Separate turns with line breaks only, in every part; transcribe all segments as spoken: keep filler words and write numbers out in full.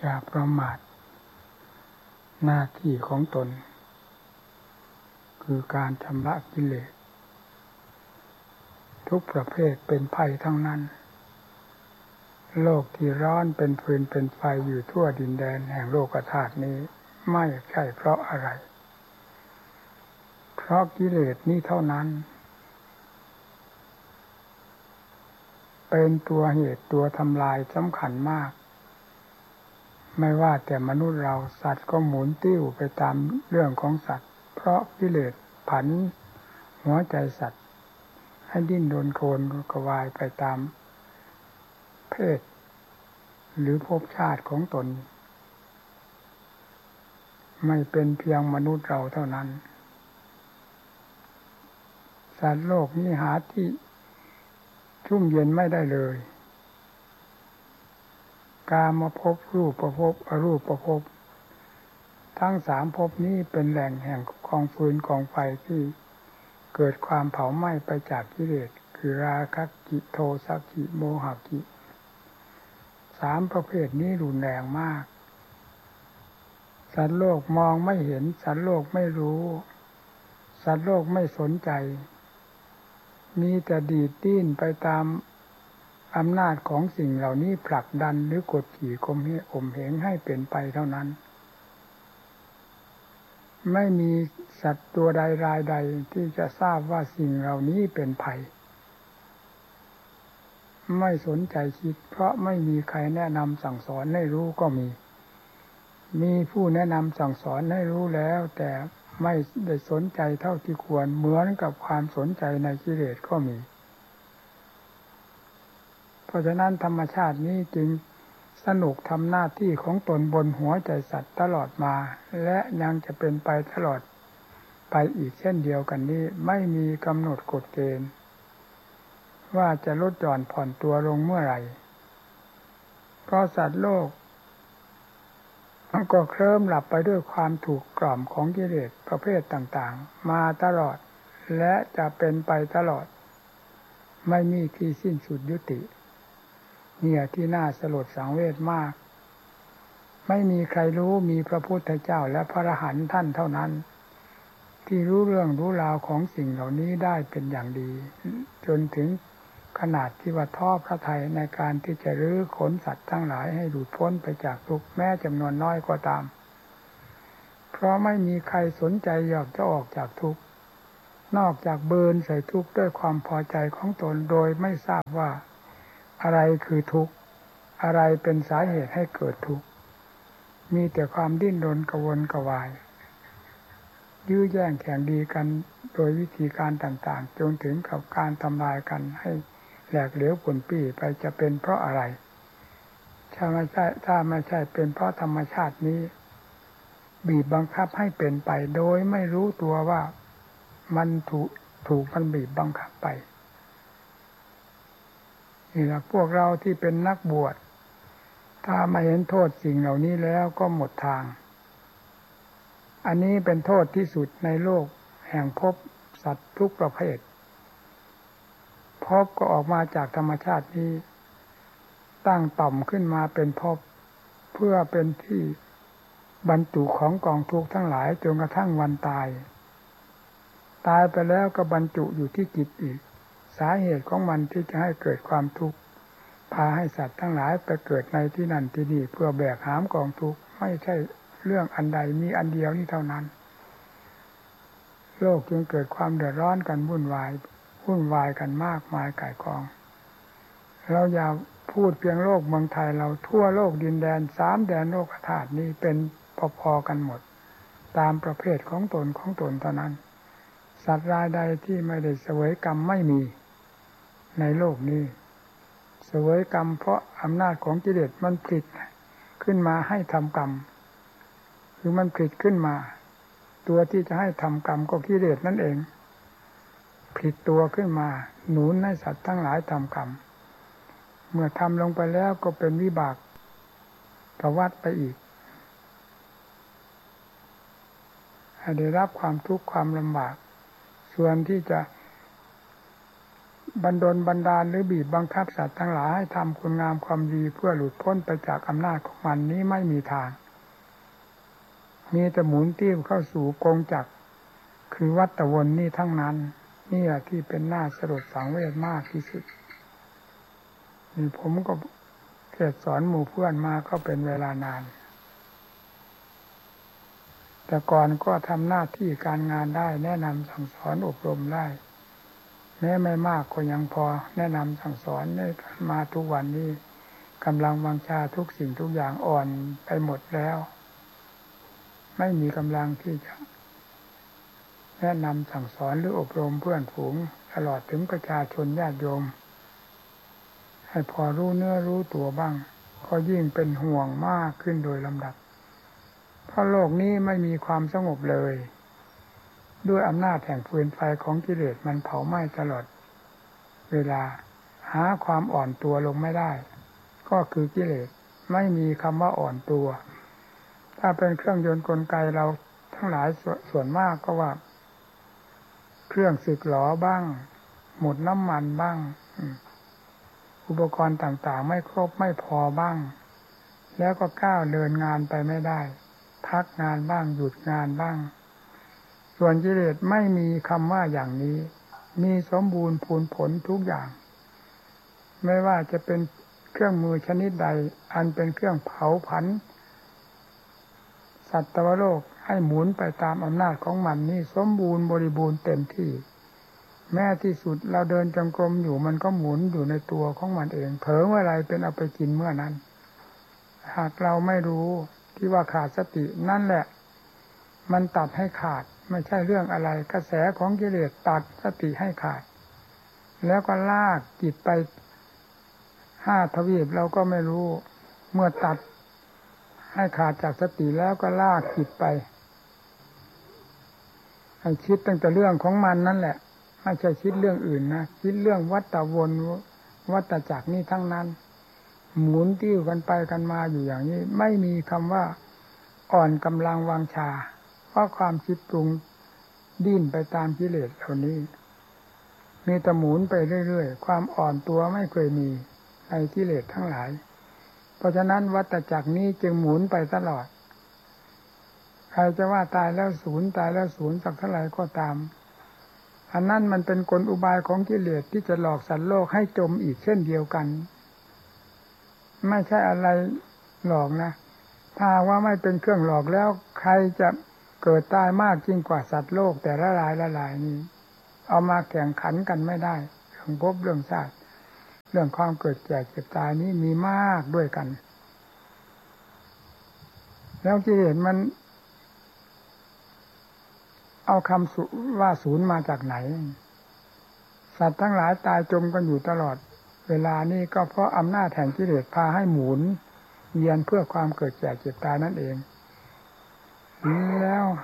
อย่าประมาทหน้าที่ของตนคือการชำระกิเลสทุกประเภทเป็นภัยทั้งนั้นโลกที่ร้อนเป็นฟืนเป็นไฟอยู่ทั่วดินแดนแห่งโลกธาตุนี้ไม่ใช่เพราะอะไรเพราะกิเลสนี้เท่านั้นเป็นตัวเหตุตัวทำลายสำคัญมากไม่ว่าแต่มนุษย์เราสัตว์ก็หมุนติ้วไปตามเรื่องของสัตว์เพราะกิเลสผันหัวใจสัตว์ให้ดิ้นรนโคลนกวายไปตามเพศหรือภพชาติของตนไม่เป็นเพียงมนุษย์เราเท่านั้นสัตว์โลกนี้หาที่ชุ่มเย็นไม่ได้เลยกามภพรูปภพอรูปภพทั้งสามภพนี้เป็นแหล่งแห่งกองฟืนกองไฟที่เกิดความเผาไหม้ไปจากกิเลสคือราคะกิโทสะกิโมหะกิสามประเภทนี้รุนแรงมากสัตว์โลกมองไม่เห็นสัตว์โลกไม่รู้สัตว์โลกไม่สนใจมีแต่ดีดดิ้นไปตามอำนาจของสิ่งเหล่านี้ผลักดันหรือกดขี่ข่มเหงข่มเหงให้เป็นไปเท่านั้นไม่มีสัตว์ตัวใดรายใดที่จะทราบว่าสิ่งเหล่านี้เป็นภัยไม่สนใจคิดเพราะไม่มีใครแนะนำสั่งสอนให้รู้ก็มีมีผู้แนะนำสั่งสอนให้รู้แล้วแต่ไม่ได้สนใจเท่าที่ควรเหมือนกับความสนใจในกิเลสก็มีเพราะฉะนั้นธรรมชาตินี้จึงสนุกทำหน้าที่ของตนบนหัวใจสัตว์ตลอดมาและยังจะเป็นไปตลอดไปอีกเช่นเดียวกันนี้ไม่มีกำหนดกฎเกณฑ์ว่าจะลดหย่อนผ่อนตัวลงเมื่อไหร่เพราะสัตว์โลกมันก็เคลิ้มหลับไปด้วยความถูกกล่อมของกิเลสประเภทต่างๆมาตลอดและจะเป็นไปตลอดไม่มีที่สิ้นสุดยุติเนี่ยที่น่าสลดสังเวชมากไม่มีใครรู้มีพระพุทธเจ้าและพระอรหันต์ท่านเท่านั้นที่รู้เรื่องรู้ราวของสิ่งเหล่านี้ได้เป็นอย่างดีจนถึงขนาดที่ว่าท้อพระทัยในการที่จะรื้อขนสัตว์ทั้งหลายให้หลุดพ้นไปจากทุกข์แม้จำนวนน้อยก็ตามเพราะไม่มีใครสนใจอยากจะออกจากทุกข์นอกจากเบิร์นใส่ทุกข์ด้วยความพอใจของตนโดยไม่ทราบว่าอะไรคือทุกข์อะไรเป็นสาเหตุให้เกิดทุกข์มีแต่ความดิ้นรนกระวนกระวายยื้อแย่งแข่งดีกันโดยวิธีการต่างๆจนถึงกับการทำลายกันให้แหลกเหลวผุ่นปี้ไปจะเป็นเพราะอะไรถ้าไม่ใช่ถ้าไม่ใช่เป็นเพราะธรรมชาตินี้บีบบังคับให้เป็นไปโดยไม่รู้ตัวว่ามันถูกถูกมันบีบบังคับไปนี่แหละพวกเราที่เป็นนักบวชถ้ามาเห็นโทษสิ่งเหล่านี้แล้วก็หมดทางอันนี้เป็นโทษที่สุดในโลกแห่งภพสัตว์ทุกประเภทภพก็ออกมาจากธรรมชาตินี้ตั้งต่อมขึ้นมาเป็นภพเพื่อเป็นที่บรรจุของกองทุกข์ทั้งหลายจนกระทั่งวันตายตายไปแล้วก็บรรจุอยู่ที่จิตอีกสาเหตุของมันที่จะให้เกิดความทุกข์พาให้สัตว์ทั้งหลายไปเกิดในที่นั่นที่นี่เพื่อแบกหามกองทุกข์ไม่ใช่เรื่องอันใดมีอันเดียวนี้เท่านั้นโลกจึงเกิดความเดือดร้อนกันวุ่นวายวุ่นวายกันมากมายก่ายกองเราอย่าพูดเพียงโลกเมืองไทยเราทั่วโลกดินแดนสามแดนโลกธาตุนี้เป็นพอๆกันหมดตามประเภทของตนของตนเท่านั้นสัตว์รายใดที่ไม่ได้เสวยกรรมไม่มีในโลกนี้เสวยกรรมเพราะอำนาจของกิเลสมันผลิตขึ้นมาให้ทำกรรมคือมันผลิตขึ้นมาตัวที่จะให้ทำกรรมก็กิเลสนั่นเองผลิตตัวขึ้นมาหนุนให้สัตว์ทั้งหลายทำกรรมเมื่อทำลงไปแล้วก็เป็นวิบากกวัฏไปอีกให้ได้รับความทุกข์ความลำบากส่วนที่จะบันดลบันดาลหรือบีบบังคับสัตว์ทั้งหลายให้ทำคุณงามความดีเพื่อหลุดพ้นไปจากอำนาจของมันนี้ไม่มีทางมีแต่หมุนติ้วเข้าสู่กงจักรคือวัฏวนนี่ทั้งนั้นนี่แหละที่เป็นหน้าสลดสังเวชมากที่สุดนี่ผมก็เทศสอนหมู่เพื่อนมาก็เป็นเวลานานแต่ก่อนก็ทำหน้าที่การงานได้แนะนำสั่งสอนอบรมได้แม้ไม่มากก็ยังพอแนะนำสั่งสอนได้มาทุกวันนี้กำลังวังชาทุกสิ่งทุกอย่างอ่อนไปหมดแล้วไม่มีกำลังที่จะแนะนำสั่งสอนหรืออบรมเพื่อนฝูงตลอดถึงประชาชนญาติโยมให้พอรู้เนื้อรู้ตัวบ้างก็ยิ่งเป็นห่วงมากขึ้นโดยลำดับเพราะโลกนี้ไม่มีความสงบเลยด้วยอำนาจแห่งฟืนไฟของกิเลสมันเผาไหม้ตลอดเวลาหาความอ่อนตัวลงไม่ได้ก็คือกิเลสไม่มีคำว่าอ่อนตัวถ้าเป็นเครื่องยนต์กลไกเราทั้งหลายสส่วนมากก็ว่าเครื่องสึกหรอบ้างหมดน้ำมันบ้างอุปกรณ์ต่างๆไม่ครบไม่พอบ้างแล้วก็ก้าวเดินงานไปไม่ได้พักงานบ้างหยุดงานบ้างส่วนกิเลสไม่มีคำว่าอย่างนี้มีสมบูรณ์พูนผลทุกอย่างไม่ว่าจะเป็นเครื่องมือชนิดใดอันเป็นเครื่องเผาผลาญสัตวโลกให้หมุนไปตามอำนาจของมันนี่สมบูรณ์บริบูรณ์เต็มที่แม้ที่สุดเราเดินจงกรมอยู่มันก็หมุนอยู่ในตัวของมันเองเผลอเมื่อไรเป็นเอาไปกินเมื่อนั้นหากเราไม่รู้ที่ว่าขาดสตินั่นแหละมันตัดให้ขาดไม่ใช่เรื่องอะไรกระแสของกิเลสตัดสติให้ขาดแล้วก็ลากจิตไปห้าทวีปเราก็ไม่รู้เมื่อตัดให้ขาดจากสติแล้วก็ลากจิตไปให้คิดตั้งแต่เรื่องของมันนั่นแหละไม่ใช่คิดเรื่องอื่นนะคิดเรื่องวัฏวนวัฏจักรนี่ทั้งนั้นหมุนติ้วกันไปกันมาอยู่อย่างนี้ไม่มีคำว่าอ่อนกำลังวังชาเพราะความคิดปรุงดิ้นไปตามกิเลสเหล่านี้มีแต่หมุนไปเรื่อยๆความอ่อนตัวไม่เคยมีในกิเลสทั้งหลายเพราะฉะนั้นวัฏจักรนี้จึงหมุนไปตลอดใครจะว่าตายแล้วศูนย์ตายแล้วศูนย์สักเท่าไหร่ก็ตามอันนั้นมันเป็นกลอุบายของกิเลสที่จะหลอกสัตว์โลกให้จมอีกเช่นเดียวกันไม่ใช่อะไรหลอกนะถ้าว่าไม่เป็นเครื่องหลอกแล้วใครจะเกิดตายมากยิ่งกว่าสัตว์โลกแต่ละรายละลายนี้เอามาแข่งขันกันไม่ได้เรื่องภพเรื่องชาติเรื่องความเกิดแก่เจ็บตายนี้มีมากด้วยกันแล้วกิเลสมันเอาคำว่าศูนย์มาจากไหนสัตว์ทั้งหลายตายจมกันอยู่ตลอดเวลานี้ก็เพราะอำนาจแห่งกิเลสพาให้หมุนเวียนเพื่อความเกิดแก่เจ็บตายนั่นเองแล้ว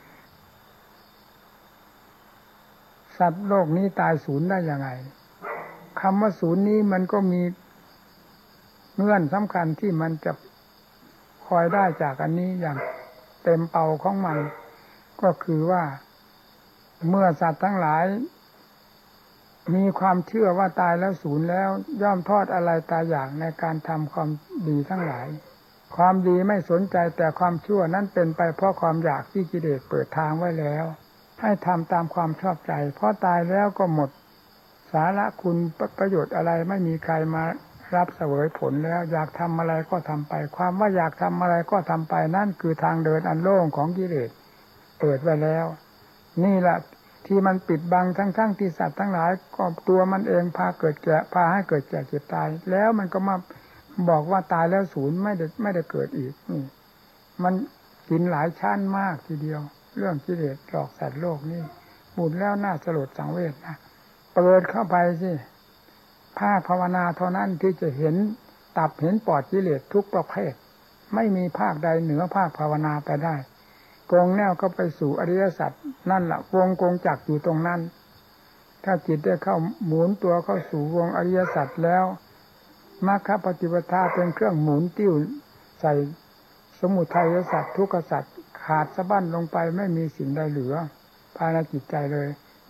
สัตว์โลกนี้ตายศูนย์ได้ยังไงคำว่าศูนย์นี้มันก็มีเงื่อนสำคัญที่มันจะคอยได้จากอันนี้อย่างเต็มเป่าของมันก็คือว่าเมื่อสัตว์ทั้งหลายมีความเชื่อว่าตายแล้วศูนย์แล้วย่อมทอดอะไรตายอยากในการทำความดีทั้งหลายความดีไม่สนใจแต่ความชั่วนั้นเป็นไปเพราะความอยากที่กิเลสเปิดทางไว้แล้วให้ทำตามความชอบใจเพราะตายแล้วก็หมดสาระคุณประโยชน์อะไรไม่มีใครมารับเสวยผลแล้วอยากทำอะไรก็ทำไปความว่าอยากทำอะไรก็ทำไปนั่นคือทางเดินอันโล่งของกิเลสเปิดไว้แล้วนี่แหละที่มันปิดบังทั้งๆที่สัตว์ทั้งหลายก็ตัวมันเองพาเกิดแก่พาให้เกิดแก่เจ็บตายแล้วมันก็มาบอกว่าตายแล้วศูนย์ไม่ได้ไม่ได้เกิดอีกนี่มันกินหลายชั้นมากทีเดียวเรื่องกิเลสหลอกสัตว์โลกนี่บุญแล้วน่าสลดสังเวชนะเปิดเข้าไปสิภาคภาวนาเท่านั้นที่จะเห็นตับเห็นปอดกิเลสทุกประเภทไม่มีภาคใดเหนือภาคภาวนาไปได้กงแนวก็ไปสู่อริยสัจนั่นแหละวงกงจักอยู่ตรงนั้นถ้าจิตได้เข้าหมุนตัวเข้าสู่วงอริยสัจแล้วมรรคปฏิปทาเป็นเครื่องหมุนติ้วใส่สมุทัยสัจทุกขสัจขาดสะบั้นลงไปไม่มีสิ่งใดเหลือภายในจิตใจเลย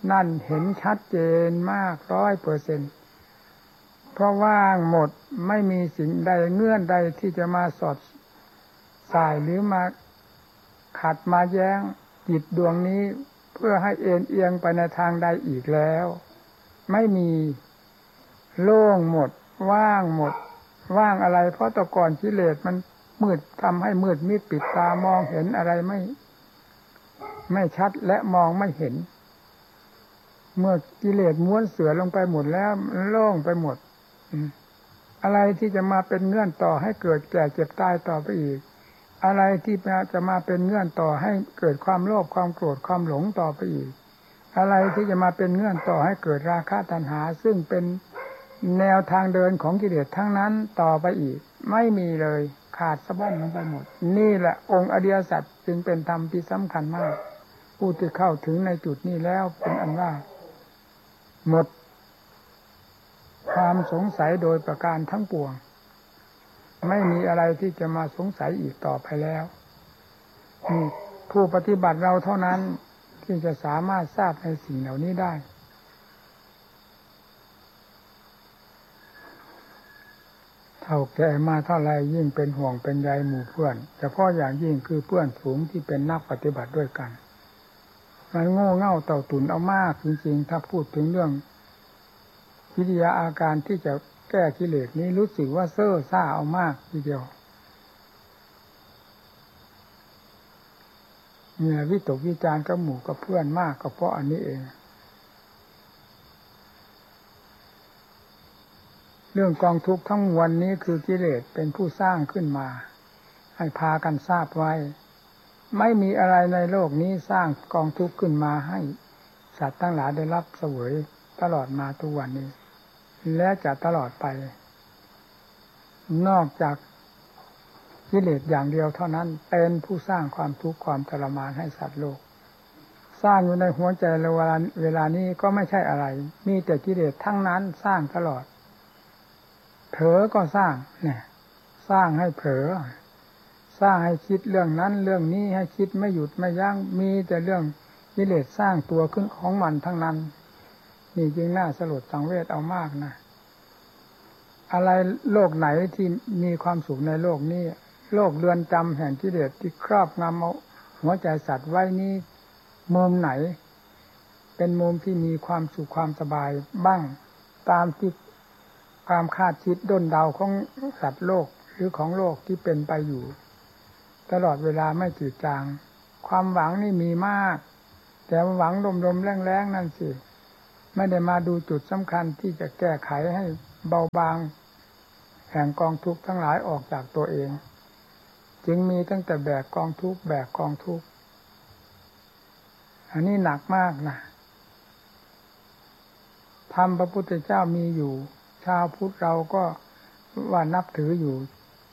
นั่นเห็นชัดเจนมากร้อยเปอร์เซ็นต์เพราะว่างหมดไม่มีสิ่งใดเงื่อนใดที่จะมาสอดสายหรือมาขัดมาแย้งจิตดวงนี้เพื่อให้เอ็นเอียงไปในทางใดอีกแล้วไม่มีโล่งหมดว่างหมดว่างอะไรเพราะแต่ก่อนกิเลสมันมืดทำให้มืดมิดปิดตามองเห็นอะไรไม่ไม่ชัดและมองไม่เห็นเมื่อกิเลสม้วนเสือลงไปหมดแล้วโล่งไปหมดอะไรที่จะมาเป็นเงื่อนต่อให้เกิดแก่เจ็บตายต่อไปอีกอะไรที่จะมาเป็นเงื่อนต่อให้เกิดความโลภความโกรธความหลงต่อไปอีกอะไรที่จะมาเป็นเงื่อนต่อให้เกิดราคะตัณหาซึ่งเป็นแนวทางเดินของกิเลสทั้งนั้นต่อไปอีกไม่มีเลยขาดสะบั้นลงไปหมดนี่แหละองค์อริยสัจจึงเป็นธรรมที่สำคัญมากผู้ที่เข้าถึงในจุดนี้แล้วเป็นอันว่าหมดความสงสัยโดยประการทั้งปวงไม่มีอะไรที่จะมาสงสัยอีกต่อไปแล้วนี่ผู้ปฏิบัติเราเท่านั้นที่จะสามารถทราบในสิ่งเหล่านี้ได้เท่าแก่มาเท่าไรยิ่งเป็นห่วงเป็นใยหมู่เพื่อนเฉพาะอย่างยิ่งคือเพื่อนฝูงที่เป็นนักปฏิบัติด้วยกันมันโง่เง่าเต่าตุ่นเอามากจริงๆถ้าพูดถึงเรื่องวิทยาอาการที่จะแก้กิเลสนี้รู้สึกว่าเซ่อซ่าเอามากทีเดียวเนี่ยวิตกวิจารณ์กับหมู่กับเพื่อนมากก็เพราะอันนี้เองเรื่องกองทุกข์ทั้งมวลนี้คือกิเลสเป็นผู้สร้างขึ้นมาให้พากันทราบไว้ไม่มีอะไรในโลกนี้สร้างกองทุกข์ขึ้นมาให้สัตว์ทั้งหลายได้รับเสวยตลอดมาทุกวันนี้และจะตลอดไปนอกจากกิเลสอย่างเดียวเท่านั้นเป็นผู้สร้างความทุกข์ความทรมานให้สัตว์โลกสร้างอยู่ในหัวใจเราเวลาเวลานี้ก็ไม่ใช่อะไรมีแต่กิเลสทั้งนั้นสร้างตลอดเผลอก็สร้างเนี่ยสร้างให้เผลอสร้างให้คิดเรื่องนั้นเรื่องนี้ให้คิดไม่หยุดไม่ยั้งมีแต่เรื่องกิเลสสร้างตัวขึ้นของมันทั้งนั้นนี่จึงน่าสลดสังเวชเอามากนะอะไรโลกไหนที่มีความสุขในโลกนี้โลกเรือนจำแห่งกิเลสที่ครอบงำเอาหัวใจสัตว์ไว้นี้มุมไหนเป็นมุมที่มีความสุขความสบายบ้างตามที่ความคาดคิดด้นเดาของสัตว์โลกหรือของโลกที่เป็นไปอยู่ตลอดเวลาไม่จืดจางความหวังนี่มีมากแต่หวังลมๆแรงๆนั่นสิไม่ได้มาดูจุดสำคัญที่จะแก้ไขให้เบาบางแห่งกองทุกข์ทั้งหลายออกจากตัวเองจึงมีตั้งแต่แบกกองทุกข์แบกกองทุกข์อันนี้หนักมากนะธรรมพระพุทธเจ้ามีอยู่ชาวพุทธเราก็ว่านับถืออยู่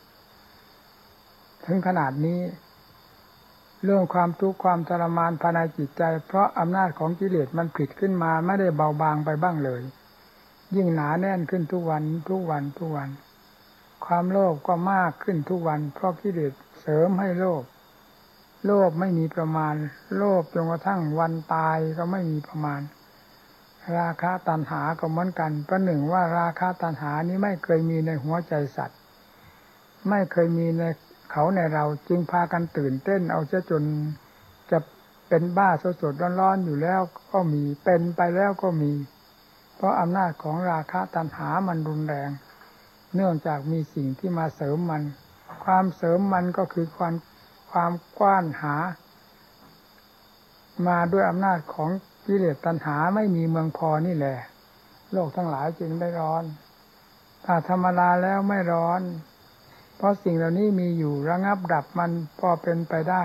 ถึงขนาดนี้เรื่องความทุกข์ความทรมานภายในจิตใจเพราะอำนาจของกิเลสมันผลิตขึ้นมาไม่ได้เบาบางไปบ้างเลยยิ่งหนาแน่นขึ้นทุกวันทุกวันทุกวันความโลภก็มากขึ้นทุกวันเพราะกิเลสเสริมให้โลภโลภไม่มีประมาณโลภจนกระทั่งวันตายก็ไม่มีประมาณราคะตัณหาก็เหมือนกันประหนึ่งว่าราคะตัณหานี้ไม่เคยมีในหัวใจสัตว์ไม่เคยมีในเขาในเราจึงพากันตื่นเต้นเอาเสียจนจะเป็นบ้าสดๆร้อนๆอยู่แล้วก็มีเป็นไปแล้วก็มีเพราะอำนาจของราคะตัณหามันรุนแรงเนื่องจากมีสิ่งที่มาเสริมมันความเสริมมันก็คือความความกว้านหามาด้วยอำนาจของกิเลสตัณหาไม่มีเมืองพอนี่แหละโลกทั้งหลายจึงได้ร้อนถ้าธรรมดาแล้วไม่ร้อนเพราะสิ่งเหล่านี้มีอยู่ระงับดับมันพอเป็นไปได้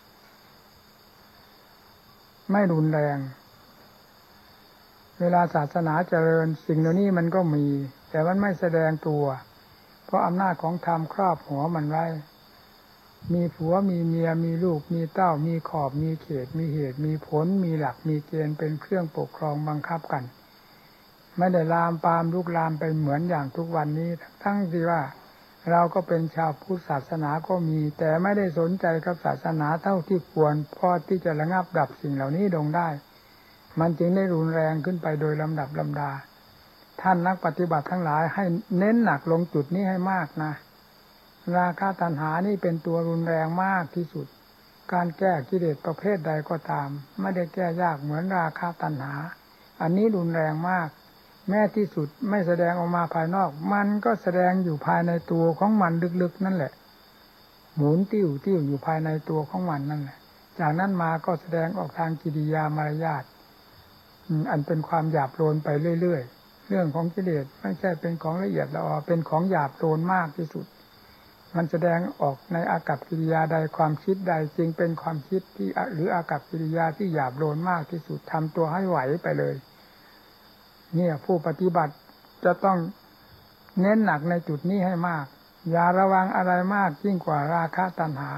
ไม่รุนแรงเวลาศาสนาเจริญสิ่งเหล่านี้มันก็มีแต่มันไม่แสดงตัวเพราะอำนาจของธรรมครอบหัวมันไว้มีผัวมีเมียมีลูกมีเต้ามีขอบมีเขตมีเหตุมีผลมีหลักมีเกณฑ์เป็นเครื่องปกครองบังคับกันไม่ได้ลามปามลุกลามไปเหมือนอย่างทุกวันนี้ทั้งที่ว่าเราก็เป็นชาวพุทธศาสนาก็มีแต่ไม่ได้สนใจกับศาสนาเท่าที่ควรพอที่จะระงับดับสิ่งเหล่านี้ลงได้มันจึงได้รุนแรงขึ้นไปโดยลำดับลำดาท่านนักปฏิบัติทั้งหลายให้เน้นหนักลงจุดนี้ให้มากนะราคะตัณหานี่เป็นตัวรุนแรงมากที่สุดการแก้กิเลสประเภทใดก็ตามไม่ได้แก้ยากเหมือนราคะตัณหาอันนี้รุนแรงมากแม้ที่สุดไม่แสดงออกมาภายนอกมันก็แสดงอยู่ภายในตัวของมันลึกๆนั่นแหละหมุนติ้วติ้วอยู่ภายในตัวของมันนั่นแหละจากนั้นมาก็แสดงออกทางกิริยามารยาทอันเป็นความหยาบโลนไปเรื่อยๆเรื่องของกิเลสไม่ใช่เป็นของละเอียดละออเป็นของหยาบโลนมากที่สุดมันแสดงออกในอากัปกิริยาใดความคิดใดจึงเป็นความคิดที่หรืออากัปกิริยาที่หยาบโลนมากที่สุดทำตัวให้ไหวไปเลยเนี่ยผู้ปฏิบัติจะต้องเน้นหนักในจุดนี้ให้มากอย่าระวังอะไรมากยิ่งกว่าราคะตัณหา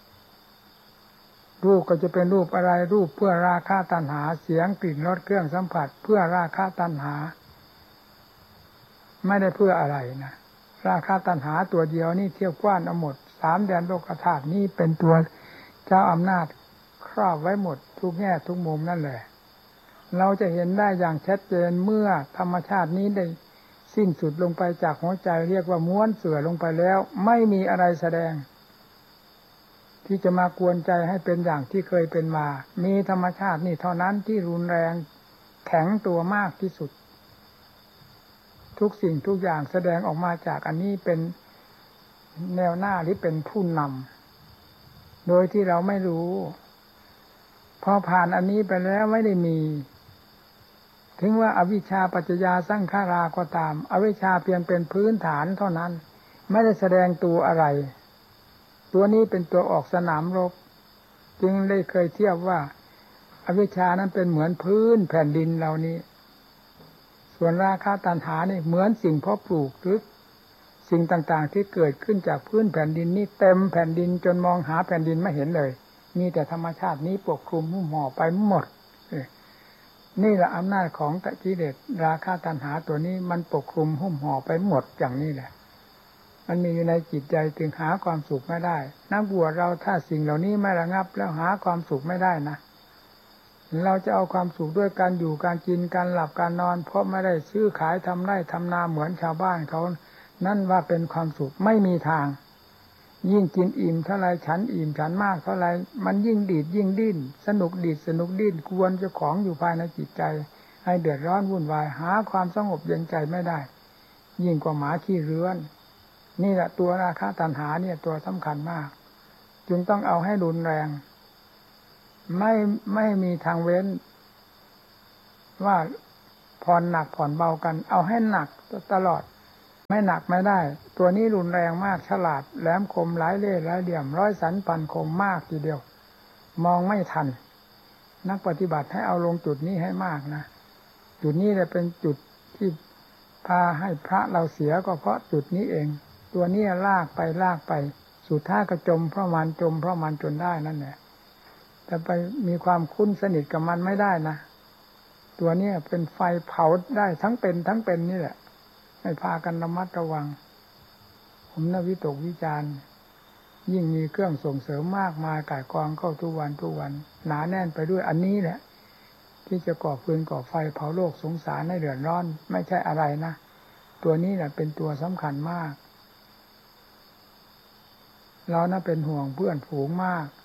รูปก็จะเป็นรูปอะไรรูปเพื่อราคะตัณหาเสียงกลิ่นรสเครื่องสัมผัสเพื่อราคะตัณหาไม่ได้เพื่ออะไรนะราคะตัณหาตัวเดียวนี่เที่ยวกว้านเอาหมดสามแดนโลกธาตุนี่เป็นตัวเจ้าอำนาจครอบไว้หมดทุกแง่ทุกมุมนั่นแหละเราจะเห็นได้อย่างชัดเจนเมื่อธรรมชาตินี้ได้สิ้นสุดลงไปจากหัวใจเรียกว่าม้วนเสื่อลงไปแล้วไม่มีอะไรแสดงที่จะมากวนใจให้เป็นอย่างที่เคยเป็นมามีธรรมชาตินี่เท่านั้นที่รุนแรงแข็งตัวมากที่สุดทุกสิ่งทุกอย่างแสดงออกมาจากอันนี้เป็นแนวหน้าหรือเป็นผู้นำโดยที่เราไม่รู้พอผ่านอันนี้ไปแล้วไม่ได้มีถึงว่าอวิชชาปัจจยาสังขาราก็ตามอวิชชาเพียงเป็นพื้นฐานเท่านั้นไม่ได้แสดงตัวอะไรตัวนี้เป็นตัวออกสนามรบจึงได้เคยเทียบว่าอวิชชานั้นเป็นเหมือนพื้นแผ่นดินเหล่านี้ส่วนราคะตัณหานี่เหมือนสิ่งเพาะปลูกหรือสิ่งต่างๆที่เกิดขึ้นจากพื้นแผ่นดินนี่เต็มแผ่นดินจนมองหาแผ่นดินไม่เห็นเลยมีแต่ธรรมชาตินี้ปกคลุมหุ้มห่อไปหมดนี่แหละอำนาจของกิเลสราคะตัณหาตัวนี้มันปกคลุมหุ้มห่อไปหมดอย่างนี้แหละมันมีอยู่ในจิตใจจึงหาความสุขไม่ได้นักบวชเราถ้าสิ่งเหล่านี้ไม่ระงับแล้วหาความสุขไม่ได้นะเราจะเอาความสุขด้วยการอยู่การกินการหลับการนอนเพราะไม่ได้ซื้อขายทำไร่ทำนาเหมือนชาวบ้านเขานั่นว่าเป็นความสุขไม่มีทางยิ่งกินอิ่มเท่าไรฉันอิ่มฉันมากเท่าไรมันยิ่งดีดยิ่งดิ้นสนุกดีดสนุกดิ้นกวนเจ้าของอยู่ภายในจิตใจให้เดือดร้อนวุ่นวายหาความสงบเย็นใจไม่ได้ยิ่งกว่าหมาขี้เรื้อนนี่แหละตัวราคะตัณหาเนี่ยตัวสำคัญมากจึงต้องเอาให้รุนแรงไม่ไม่มีทางเว้นว่าผ่อนหนักผ่อนเบากันเอาให้หนักตลอดไม่หนักไม่ได้ตัวนี้รุนแรงมากฉลาดแหลมคมหลายเล่ห์หลายเหลี่ยมร้อยสันพันคมมากทีเดียวมองไม่ทันนักปฏิบัติให้เอาลงจุดนี้ให้มากนะจุดนี้เลยเป็นจุดที่พาให้พระเราเสียก็เพราะจุดนี้เองตัวนี้ลากไปลากไปสุดท้ายก็จมเพราะมันจมเพราะมันจนได้นั่นแหละแต่ไปมีความคุ้นสนิทกับมันไม่ได้นะตัวนี้เป็นไฟเผาได้ทั้งเป็นทั้งเป็นนี่แหละให้พากันระมัดระวังผมน่ะวิตกวิจารณ์ยิ่งมีเครื่องส่งเสริมมากมายก่ายกองเข้าทุกวันทุกวันหนาแน่นไปด้วยอันนี้แหละที่จะก่อฟืนก่อไฟเผาโลกสงสารให้เดือดร้อนไม่ใช่อะไรนะตัวนี้แหละเป็นตัวสำคัญมากเราน่ะเป็นห่วงเพื่อนฝูงมาก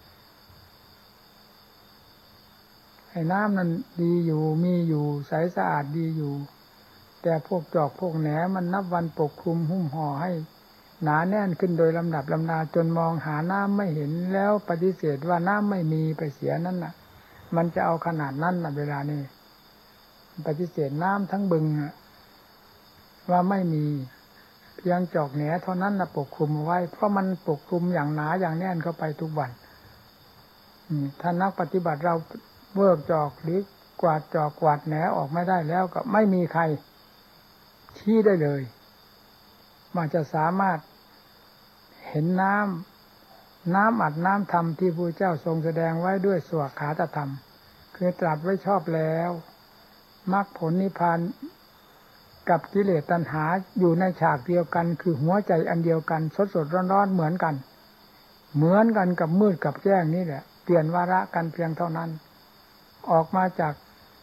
ไอ้น้ำนั้นดีอยู่มีอยู่ใสสะอาดดีอยู่แต่พวกจอกพวกแหนมันนับวันปกคลุมหุ้มห่อให้หนาแน่นขึ้นโดยลำดับลำดาจนมองหาน้ำไม่เห็นแล้วปฏิเสธว่าน้ำไม่มีไปเสียนั่นน่ะมันจะเอาขนาดนั้นน่ะเวลานี้ปฏิเสธน้ำทั้งบึงว่าไม่มีเพียงจอกแหนเท่านั้นน่ะปกคลุมไว้เพราะมันปกคลุมอย่างหนาอย่างแน่นเข้าไปทุกวันถ้านักปฏิบัติเราเวิร์กจอกหรือกวาดจอกกวาดแหนออกไม่ได้แล้วก็ไม่มีใครชี้ได้เลยมันจะสามารถเห็นน้ำน้ำอัดน้ำธรรมที่พระเจ้าทรงแสดงไว้ด้วยสวากขาตธรรมคือตรัสไว้ชอบแล้วมรรคผลนิพพานกับกิเลสตัณหาอยู่ในฉากเดียวกันคือหัวใจอันเดียวกันสดสดร้อนๆเหมือนกันเหมือนกันกับมืดกับแจ้งนี่แหละเปลี่ยนวาระกันเพียงเท่านั้นออกมาจาก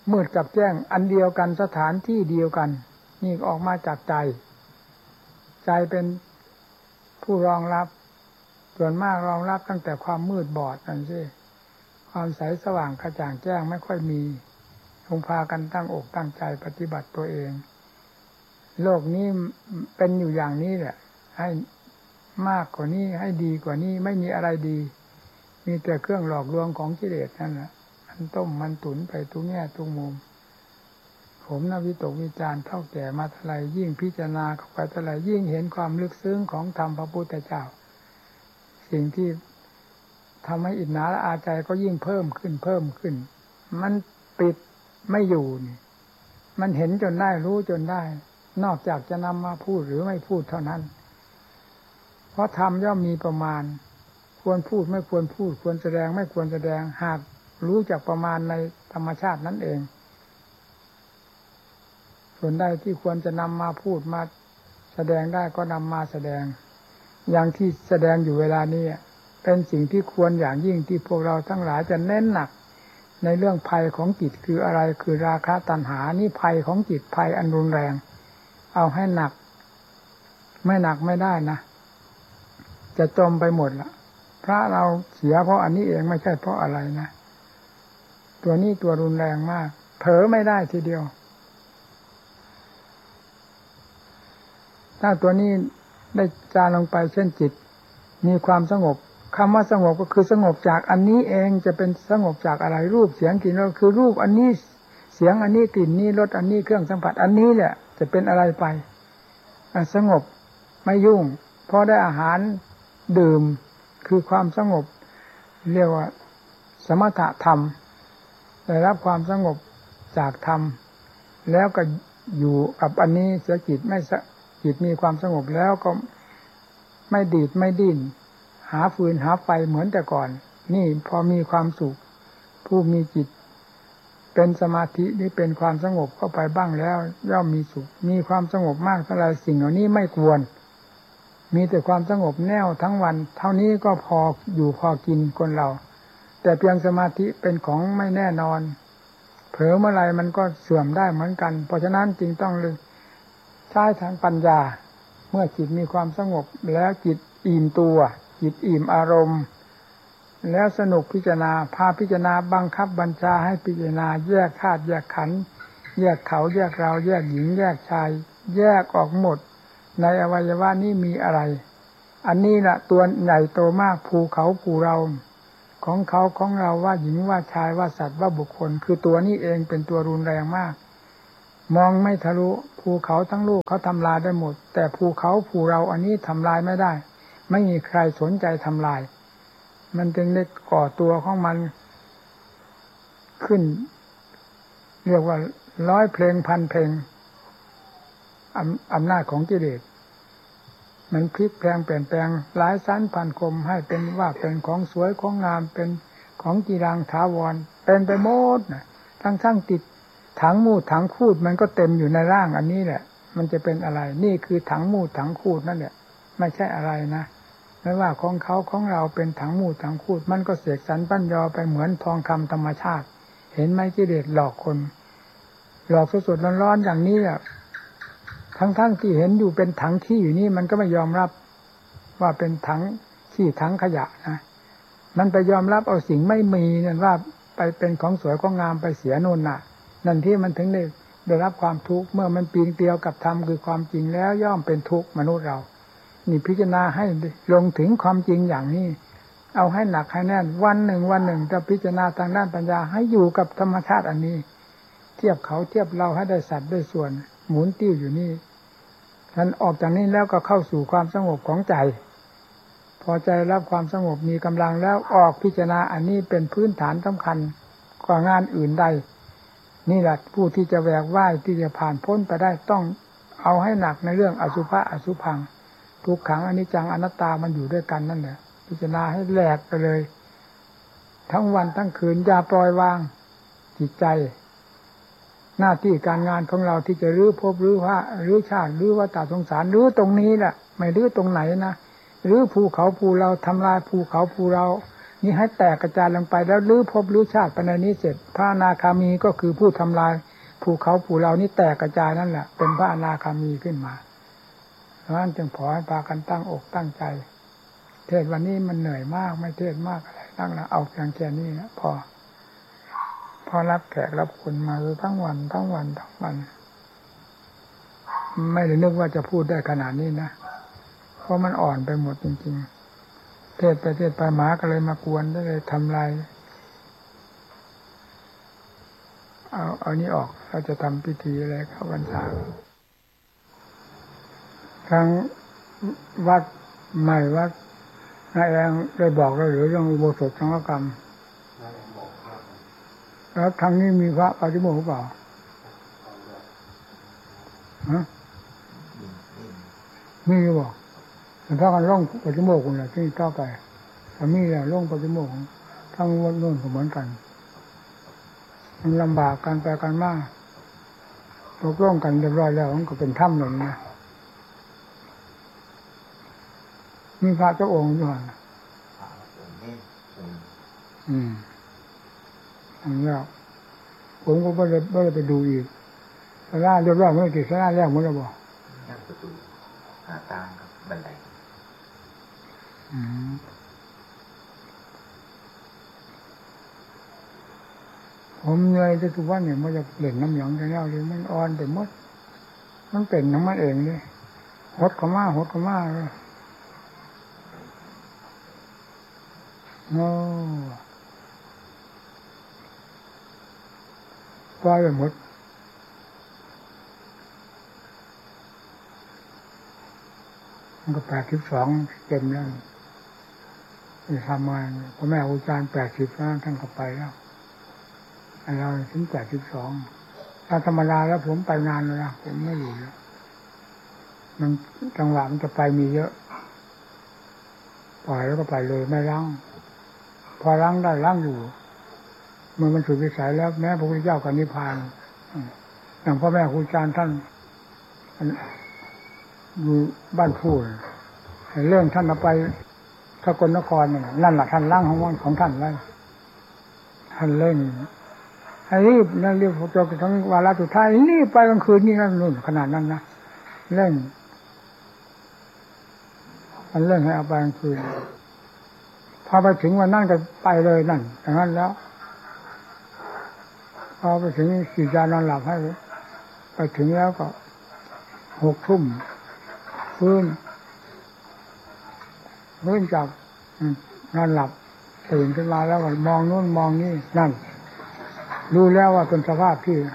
มืดกับแจ้งอันเดียวกันสถานที่เดียวกันนี่ออกมาจากใจใจเป็นผู้รองรับส่วนมากรองรับตั้งแต่ความมืดบอดนั่นสิความใสสว่างกระจ่างแจ้งไม่ค่อยมีคงพากันตั้งอกตั้งใจปฏิบัติตัวเองโลกนี้เป็นอยู่อย่างนี้แหละให้มากกว่านี้ให้ดีกว่านี้ไม่มีอะไรดีมีแต่เครื่องหลอกลวงของกิเลสนั่นแหละมันต้มมันตุ๋นไปทุกแง่ทุกมุมผมน่ะวิตกวิจารณ์เท่าแก่มาเท่าไรยิ่งพิจารณาเข้าไปเท่าไรยิ่งเห็นความลึกซึ้งของธรรมพระพุทธเจ้าสิ่งที่ทำให้อิจฉาละอาใจก็ยิ่งเพิ่มขึ้นเพิ่มขึ้นมันปิดไม่อยู่นี่มันเห็นจนได้รู้จนได้นอกจากจะนำมาพูดหรือไม่พูดเท่านั้นเพราะธรรมย่อมมีประมาณควรพูดไม่ควรพูดควรแสดงไม่ควรแสดงหากรู้จักประมาณในธรรมชาตินั้นเองส่วนใดที่ควรจะนำมาพูดมาแสดงได้ก็นำมาแสดงอย่างที่แสดงอยู่เวลานี้เป็นสิ่งที่ควรอย่างยิ่งที่พวกเราทั้งหลายจะเน้นหนักในเรื่องภัยของจิตคืออะไรคือราคะตัณหานี่ภัยของจิตภัยอันรุนแรงเอาให้หนักไม่หนักไม่ได้นะจะจมไปหมดละพระเราเสียเพราะอันนี้เองไม่ใช่เพราะอะไรนะตัวนี้ตัวรุนแรงมากเผลอไม่ได้ทีเดียวถ้าตัวนี้ได้จาลงไปเช่นจิตมีความสงบคำว่าสงบก็คือสงบจากอันนี้เองจะเป็นสงบจากอะไรรูปเสียงกลิ่นรสคือรูปอันนี้เสียงอันนี้กลิ่นนี้รสอันนี้เครื่องสัมผัสอันนี้แหละจะเป็นอะไรไปสงบไม่ยุ่งพอได้อาหารดื่มคือความสงบเรียกว่าสมถะธรรมได้รับความสงบจากธรรมแล้วก็อยู่กับอันนี้เสียจิตไม่จิตมีความสงบแล้วก็ไม่ดีดไม่ดิ้นหาฟืนหาไฟเหมือนแต่ก่อนนี่พอมีความสุขผู้มีจิตเป็นสมาธิหรือเป็นความสงบเข้าไปบ้างแล้วย่อมมีสุขมีความสงบมากเท่าไรสิ่งเหล่านี้ไม่ควรมีแต่ความสงบแน่วทั้งวันเท่านี้ก็พออยู่พอกินคนเราแต่เพียงสมาธิเป็นของไม่แน่นอนเผลอเมื่อไรมันก็เสื่อมได้เหมือนกันเพราะฉะนั้นจึงต้องเลยใช้ทางปัญญาเมื่อจิตมีความสงบแล้วจิตอิ่มตัวจิตอิ่มอารมณ์แล้วสนุกพิจารณาพาพิจารณาบังคับบัญชาให้พิจารณาแยกธาตุแยกขันธ์แยกเขาแยกเราแยกหญิงแยกชายแยกออกหมดในอวัยวะนี้มีอะไรอันนี้แหละตัวใหญ่โตมากภูเขาภูเราของเขาของเราว่าหญิงว่าชายว่าสัตว์ว่าบุคคลคือตัวนี้เองเป็นตัวรุนแรงมากมองไม่ทะลุภูเขาทั้งลูกเขาทำลายได้หมดแต่ภูเขาภูเราอันนี้ทำลายไม่ได้ไม่มีใครสนใจทำลายมันจึงได้ก่อตัวของมันขึ้นเรียกว่าร้อยเพลงพันเพลงอำนาจของกิเลสมันพลิกแปลงเปลี่ยนแปลงหลายชั้นพันคมให้เป็นว่าเป็นของสวยของงามเป็นของกีรังถาวรเป็นไปหมดนะทั้งทั้งติดถังมูดถังคูดมันก็เต็มอยู่ในร่างอันนี้แหละมันจะเป็นอะไรนี่คือถังมูดถังคูดนั่นแหละไม่ใช่อะไรนะไม่ว่าของเขาของเราเป็นถังมูดถังคูดมันก็เสกสรรปั้นยอไปเหมือนทองคำธรรมชาติเห็นไหมกิเลสหลอกคนหลอกสดๆร้อนๆอย่างนี้แหละทั้งๆที่เห็นอยู่เป็นถังขี้อยู่นี่มันก็ไม่ยอมรับว่าเป็นถังขี้ถังขยะนะมันไปยอมรับเอาสิ่งไม่มีนั่นว่าไปเป็นของสวยของงามไปเสียโน่นน่ะนั่นที่มันถึงได้ได้รับความทุกข์เมื่อมันปีนเกลียวกับธรรมคือความจริงแล้วย่อมเป็นทุกข์มนุษย์เรานี่พิจารณาให้ลงถึงความจริงอย่างนี้เอาให้หนักให้แน่นวันหนึ่งวันหนึ่งจะพิจารณาทางด้านปัญญาให้อยู่กับธรรมชาติอันนี้เทียบเขาเทียบเราให้ได้สัตว์ได้ส่วนหมุนติ้วอยู่นี่ท่านออกจากนี้แล้วก็เข้าสู่ความสงบของใจพอใจรับความสงบมีกำลังแล้วออกพิจารณาอันนี้เป็นพื้นฐานสำคัญกว่างานอื่นใดนี่แหละผู้ที่จะแหวกว่ายที่จะผ่านพ้นไปได้ต้องเอาให้หนักในเรื่องอสุภะอสุภังทุกขังอนิจจังอนัตตามันอยู่ด้วยกันนั่นแหละพิจารณาให้แหลกไปเลยทั้งวันทั้งคืนอย่าปล่อยวางจิตใจหน้าที่การงานของเราที่จะรื้อภพรื้อว่ารื้อชาติรื้อวัฏสงสารรื้อตรงนี้แหละไม่รื้อตรงไหนนะรื้อภูเขาภูเราทำลายภูเขาภูเรานี่ให้แตกกระจายลงไปแล้วลื้อภพลื้อชาติไปในนี้เสร็จพระอนาคามีก็คือผู้ทำลายภูเขาภูเรานี่แตกกระจายนั่นแหละเป็นพระอนาคามีขึ้นมาเพราะฉะนั้นจึงขอให้พากันตั้งอกตั้งใจเทศวันนี้มันเหนื่อยมากไม่เทศมากอะไรตั้งแล้วเอาเพียงแค่นี้นะพอพอรับแขกรับคนมาทั้งวันทั้งวันทั้งวันไม่ได้นึกว่าจะพูดได้ขนาดนี้นะเพราะมันอ่อนไปหมดจริงๆเทศไปเทศไปหมาก็เลยมากวนได้เลยทำลายเอาเอานี้ออกเราจะทำพิธีอะไรเข้าพรรษาทางวัดใหม่วัดนายแองได้บอกเราหรือเรื่องอุโบสถสังฆกรรมแล้วทางนี้มีพระปฏิโมกข์เปล่าฮะมีหรือเปล่าแต่ถ้ากันล่องปฏิโมกข์คนละที่ต่อไปถ้ามีแล้วล่องปฏิโมกข์ทั้งวันโน้นก็เหมือนกันมันลำบากกันไปกันมากตกลงกันเรียบร้อยแล้วมันก็เป็นถ้ำหนึ่งนะมีพระเจ้าองค์อยู่ห่างอืมอันนี้ผมก็ไม่ได้ไม่ได้ไปดูอีกสาราเรียบร้อยเมื่อกี้สาราแรกหมดแล้วบ่ยังประตูหาตามกับบันไดอืมผมเหนื่อยจะทุกวันเนี่ยมันจะเล่นน้ำหยองจะแล้วเลยมันอ่อนไปหมดมันเป็นน้ำมันเองเลยหดก็มาหดก็มาเลยโอ้ปล่อยไปหมดมันก็แปดสิบสองเต็มแล้วจะทำงานพ่อแม่ครูอาจารย์แปดสิบแล้วท่านก็ไปแล้วเราถึงแปดสิบสองถ้าธรรมดาแล้วผมไปงานเลยนะผมไม่อยู่แล้วมันจังหวะมันจะไปมีเยอะปล่อยแล้วก็ไปเลยไม่ล้างพอล้างได้ล้างอยู่เมื่อมันสุดวิสัยแล้วแม้พระพุทธเจ้ากับนิพพานอย่างพ่อแม่ครูอาจารย์ท่านอยู่บ้านพูดเรื่องท่านเอาไปสกลนครนั่นแหละท่านล้างของวันของท่านแล้วท่านเล่นให้รีบนั่นรีบจนทั้งวาระสุดท้ายรีบไปกลางคืนนี่นั่นนู่นขนาดนั้นนะเล่นมันเล่นให้เอาไปกลางคืนพอไปถึงวันนั้นก็ไปเลยนั่นอย่างนั้นแล้วพอไปถึงสี่จานนอนหลับให้ไปถึงแล้วก็หกทุ่มฟื้นฟื้นจากนอนหลับตื่นขึ้นมาแล้วก็มองนู่นมองนี่นั่นรู้แล้วว่าเป็นสภาพที่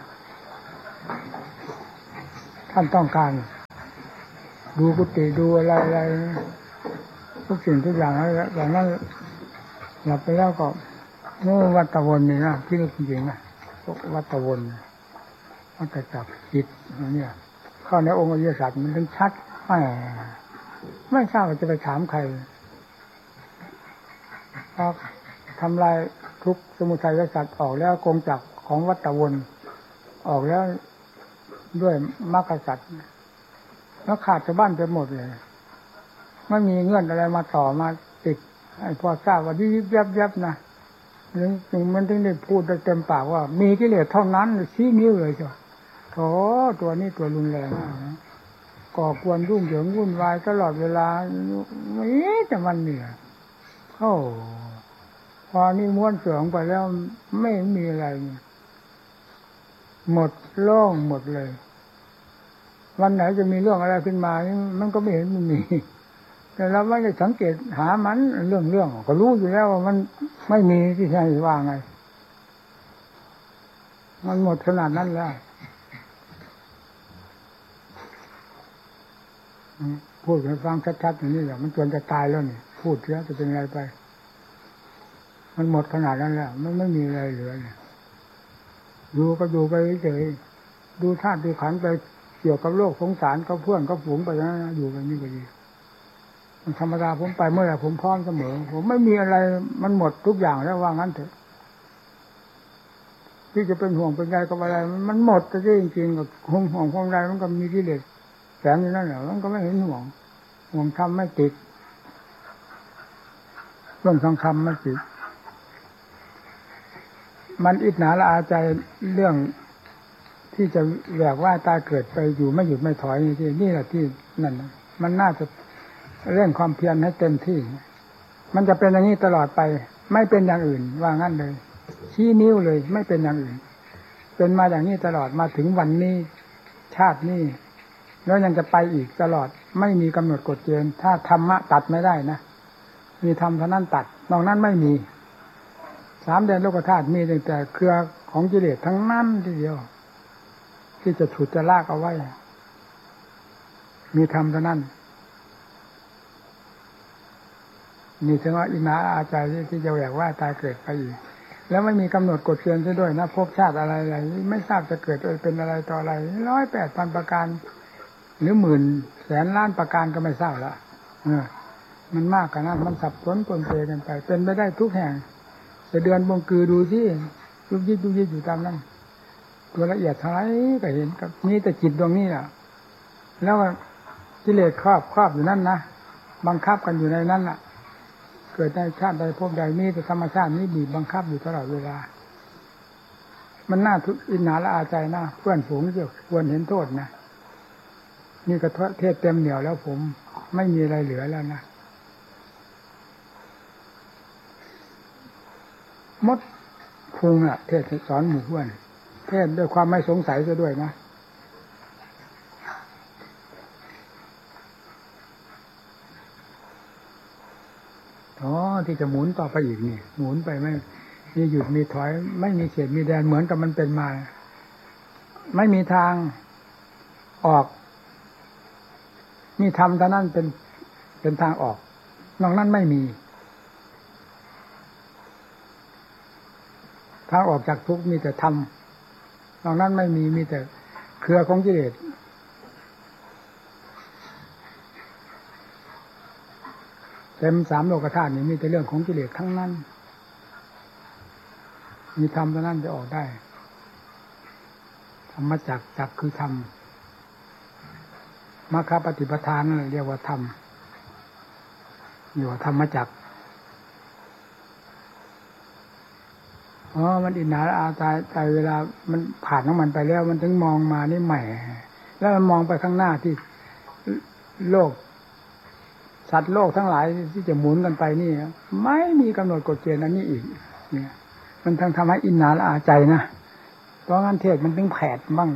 ท่านต้องการดูกุฏิดูอะไรอะไรทุกสิ่งทุกอย่างแล้วอย่างนั้นหลับไปแล้วก็โน้วัตวนนี่นะที่จริงๆนะวัตวนวัตจักรจิตเนี่ยเข้าในองค์อริยสัจมันถึงชัดไม่ไม่ทราบว่าจะไปถามใครเพราะทำลายทุกสมุทัยสัจออกแล้วกงจักรของวัตวนออกแล้วด้วยมรรคสัจแล้วขาดจากบ้านไปหมดเลยไม่มีเงื่อนอะไรมาต่อมาติดให้พอทราบว่ายิบยับยับนะถึงมันถึงได้พูดได้เต็มปากว่ามีกิเลสเท่านั้นชี้นิ้วเลยจ้ะโถตัวนี้ตัวรุนแรงนะก่อกวนรุ่งเหยิงวุ่นวายตลอดเวลาไม่จะมันเหนื่อยโอ้พอนี่ม้วนเสืองไปแล้วไม่มีอะไรหมดโล่งหมดเลยวันไหนจะมีเรื่องอะไรขึ้นมานี่มันก็ไม่เห็นมันมีแต่เราไม่ได้สังเกตหามันเรื่องเรื่องก็รู้อยู่แล้วว่ามันไม่มีที่ใช่ว่าไงมันหมดขนาดนั้นแล้วพูดให้ฟังชัดๆอย่างนี้แหละมันจนจะตายแล้วนี่พูดแล้วจะเป็นอะไรไปมันหมดขนาดนั้นแล้วมันไม่มีอะไรเหลือเนี่ยดูก็ดูไปเฉยดูธาตุดูขันธ์ไปเกี่ยวกับโลกสงสารกับเพื่อนกับฝูงไปนะอยู่กันนี่ก็ดีธรรมดาผมไปเมื่อไหร่ผมพร้อมเสมอผมไม่มีอะไรมันหมดทุกอย่างแล้วว่างั้นเถอะที่จะเป็นห่วงเป็นใยกับอะไรมันหมดแต่จริงๆกับห่วงห่วงห่วงใยมันก็มีกิเลสแฝงอยู่นั่นแหละมันก็ไม่เห็นห่วงห่วงทำไม่ติดเรื่องทางคำไม่ติดมันอิจฉาละอาใจเรื่องที่จะแหวกว่ายตายเกิดไปอยู่ไม่หยุดไม่ถอยนี่ที่นี่แหละที่นั่นมันน่าจะเร่งความเพียรให้เต็มที่มันจะเป็นอย่างนี้ตลอดไปไม่เป็นอย่างอื่นว่างั้นเลยชี้นิ้วเลยไม่เป็นอย่างอื่นเป็นมาอย่างนี้ตลอดมาถึงวันนี้ชาตินี้แล้วยังจะไปอีกตลอดไม่มีกำหนดกฎเกณฑ์ถ้าธรรมะตัดไม่ได้นะมีธรรมเท่านั้นตัดนอกนั้นไม่มีสามแดนโลกธาตุมีแต่เครือของกิเลสทั้งนั้นทีเดียวที่จะฉุดจะลากเอาไว้มีธรรมเท่านั้นนี่ถึงว่าอินาอาจารย์ที่จะแหวกว่าตายเกิดไปอีกแล้วไม่มีกำหนดกฎเกณฑ์ซะด้วยนะภพชาติอะไรอะไรไม่ทราบจะเกิดเป็นอะไรต่ออะไรร้อยแปดพันประการหรือหมื่นแสนล้านประการก็ไม่ทราบละเออมันมากขนาดมันสับสนปนเปกันไปเป็นไปได้ทุกแห่งจะเดือนบงกือดูสิยุบยิบยุบยิบอยู่ตามนั้นตัวละเอียดเท่าไรก็เห็นกับมีแต่จิตดวงนี้แหละแล้วกิเลสครอบครอบอยู่นั่นนะบังคับกันอยู่ในนั้นล่ะเกิดในชาติใดภพใดมีแต่ธรรมชาตินี้บีบบังคับอยู่ตลอดเวลามันน่าทุกอิจฉาละอาใจนะเพื่อนฝูงจะควรเห็นโทษนะนี่กระเทศเต็มเหนียวแล้วผมไม่มีอะไรเหลือแล้วนะมดพุงอ่ะเทศสอนหมู่เพื่อนเทศด้วยความไม่สงสัยซะด้วยนะอ๋อที่จะหมุนต่อไปอีกนี่หมุนไปไม่มีหยุดมีถอยไม่มีเขตมีแดนเหมือนกับมันเป็นมาไม่มีทางออกนี่ทำเท่านั้นเป็นเป็นทางออกนอกนั้นไม่มีทางออกจากทุกข์มีแต่ธรรมนอกนั้นไม่มีมีแต่เครือของกิเลสเต็มสามโลกธาตุนี้มีแต่เรื่องของกิเลสทั้งนั้นมีธรรมเท่านั้นจะออกได้ธรรมจักรจักรคือธรรมมรรคปฏิปทานนั่นเรียกว่าธรรมเรียกว่าธรรมจักรอ๋อมันอิจฉาอาตายใจเวลามันผ่านของมันไปแล้วมันถึงมองมานี่ใหม่แล้วมันมองไปข้างหน้าที่โลกสัตว์โลกทั้งหลายที่จะหมุนกันไปนี่ไม่มีกำหนดกฎเกณฑ์อันนี้อีกเนี่ยมันทั้งทำให้อิจฉาอาใจนะเพราะงั้นเทศมันถึงแผดบ้าง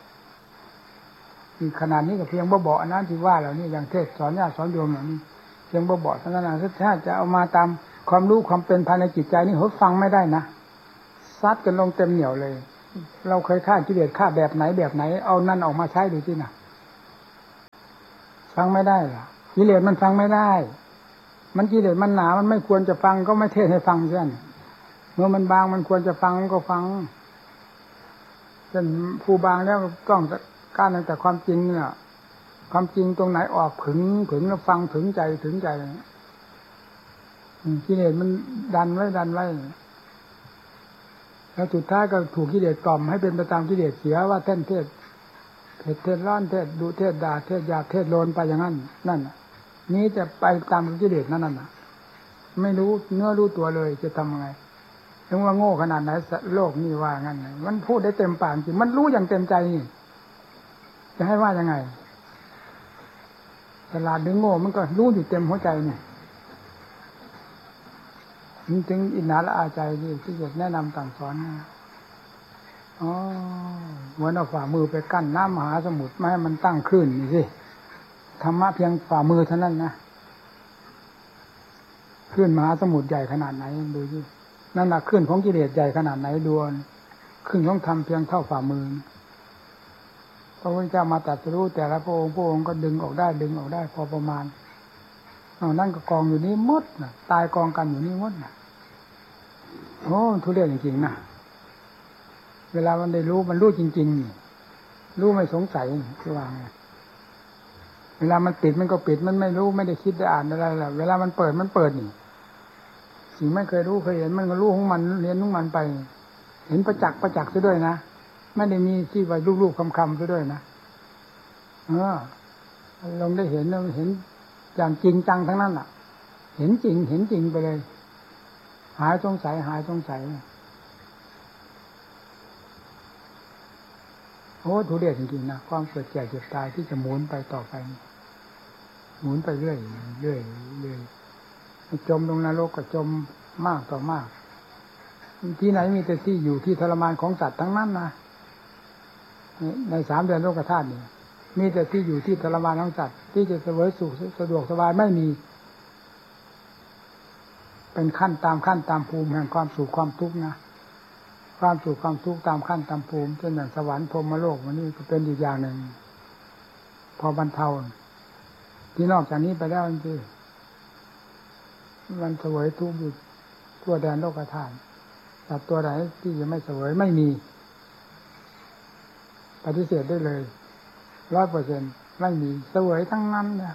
อีกขนาดนี้ก็เพียงบ่เบาะนั้นที่ว่าแล้วนี่อย่างเทศสอนญาติสอนโยมอย่างนี้เพียงบ่เบาะเท่านั้นนะถ้าจะเอามาตามความรู้ความเป็นภายในจิตใจนี่เขาฟังไม่ได้นะซัดกันลงเต็มเหนียวเลยเราเคยฆ่ากิเลสฆ่าแบบไหนแบบไหนเอานั่นออกมาใช้ดูสินะฟังไม่ได้หรอกิเลสมันฟังไม่ได้มันกิเลสมันหนามันไม่ควรจะฟังก็ไม่เทศให้ฟังเช่นเมื่อมันบางมันควรจะฟังก็ฟังเช่นผู้บางแล้วต้องการตั้งแต่ความจริงเนี่ยความจริงตรงไหนออกผึ่งผึ่งแล้วฟังถึงใจถึงใจกิเลสมันดันไว้ดันไว้แล้วสุดท้ายก็ถูกกิเลสกล่อมให้เป็นไปตามกิเลสเสียว่าเท่นเทศเทศเทศร้อนเทศดูเทศด่าเทศหยาบเทศโลนไปอย่างนั้นนั่นนี้จะไปตามกิเลสนั่นน่ะไม่รู้เนื้อรู้ตัวเลยจะทำยังไงถึงว่าโง่ขนาดไหนโลกนี่ว่างั้นมันพูดได้เต็มปากจริงมันรู้อย่างเต็มใจนี่จะให้ว่ายังไงฉลาดหรือโง่มันก็รู้อยู่เต็มหัวใจนี่ถึงอิจฉาละอาใจที่ที่จะแนะนำสั่งสอนนะอ๋อเหมือนเอาฝ่ามือไปกั้นน้ำมหาสมุทรไม่ให้มันตั้งคลื่นนี่สิธรรมะเพียงฝ่ามือเท่านั้นนะคลื่นมหาสมุทรใหญ่ขนาดไหนดูสินั่นแหละคลื่นของกิเลสใหญ่ขนาดไหนดวนคลื่นของธรรมเพียงเท่าฝ่ามือพระพุทธเจ้ามาตรัสรู้แต่ละพระองค์พระองค์ก็ดึงออกได้ดึงออกได้พอประมาณเอานั่นก็กองอยู่นี้มดนะตายกองกันอยู่นี้มดนะโอ้ทุเรศจริงๆนะเวลามันได้รู้มันรู้จริงๆรู้ไม่สงสัยคือว่าไงเวลามันปิดมันก็ปิดมันไม่รู้ไม่ได้คิดได้อ่านอะไรหรอกเวลามันเปิดมันเปิดนี่สิ่งไม่เคยรู้เคยเห็นมันก็รู้ของมันเรียนของมันไปเห็นประจักษ์ประจักษ์ซะด้วยนะไม่ได้มีที่ว่าลูกๆคำๆซะด้วยนะเออลองได้เห็นเราเห็นอย่างจริงจังทั้งนั้นอ่ะเห็นจริงเห็นจริงไปเลยหายสงสัยหายสงสัยอ้ทุเรศจริงๆนะความเกิดแก่เจ็บตายที่จะหมุนไปต่อไปหมุนไปเรื่อยเรื่อยเรื่อยจมลงนรกก็จมมากต่อมากที่ไหนมีแต่ที่อยู่ที่ทรมานของสัตว์ทั้งนั้นนะในสามเดือนโลกธาตุนี่มีแต่ที่อยู่ที่ทรมานของสัตว์ที่จะเสวยสุขสะดวกสบายไม่มีเป็นขั้นตามขั้นตามภูมิแห่งความสุขความทุกข์นะความสุขความทุกข์ตามขั้นตามภูมิเช่นอย่างสวรรค์พรหมโลกวันนี้ก็เป็นอีกอย่างหนึ่งพอบรรเทาที่นอกจากนี้ไปแล้วจริงมันเสวยทุกข์อยู่ทั่วแดนโลกธาตุสัตว์ตัวไหนที่จะไม่เสวยไม่มีปฏิเสธได้เลยร้อยเปอร์เซ็นต์ไม่มีเสวยทั้งนั้นเนี่ย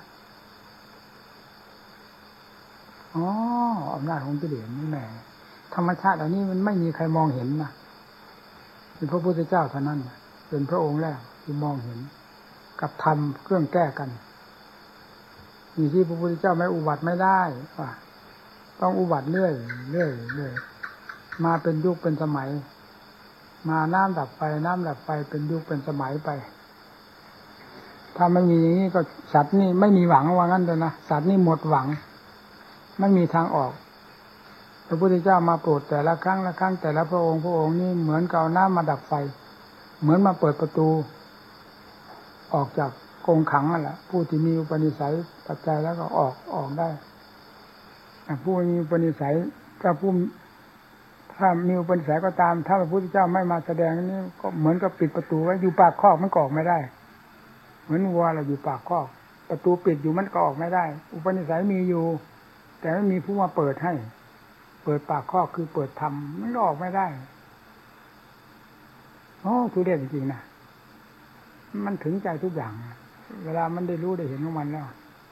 อ๋ออำนาจของกิเลสนี่แหละธรรมชาติอันนี้มันไม่มีใครมองเห็นนะเป็นพระพุทธเจ้าเท่านั้นเป็นพระองค์แรกที่มองเห็นกับธรรมเครื่องแก้กันมีที่พระพุทธเจ้าไม่อุบัติไม่ได้ว่าต้องอุบัติเรื่อยเรื่อยเรื่อยมาเป็นยุคเป็นสมัยมาน้ำดับไปน้ำดับไปเป็นยุคเป็นสมัยไปถ้าไม่มีอย่างนี้ก็สัตว์นี่ไม่มีหวังว่างั้นเลยนะสัตว์นี่หมดหวังไม่มีทางออกพระพุทธเจ้ามาโปรดแต่ละครั้งละครั้งแต่ละพระองค์พระองค์นี่เหมือนกับเอาน้ำมาดับไฟเหมือนมาเปิดประตูออกจากกรงขังนั่นแหละผู้ที่มีอุปนิสัยปัจจัยแล้วก็ออกออกได้ผู้มีอุปนิสัยถ้าผู้ถ้ามีอุปนิสัยก็ตามถ้าพระพุทธเจ้าไม่มาแสดงนี่ก็เหมือนกับปิดประตูไว้อยู่ปากคอกมันก็ออกไม่ได้เหมือนวัวเราอยู่ปากคอกประตูปิดอยู่มันก็ออกไม่ได้อุปนิสัยมีอยู่แต่ไม่มีผู้มาเปิดให้เปิดปากคอกคือเปิดธรรมมันก็ออกไม่ได้โอ้ทุเรศจริงๆนะมันถึงใจทุกอย่างเวลามันได้รู้ได้เห็นของมันแล้ว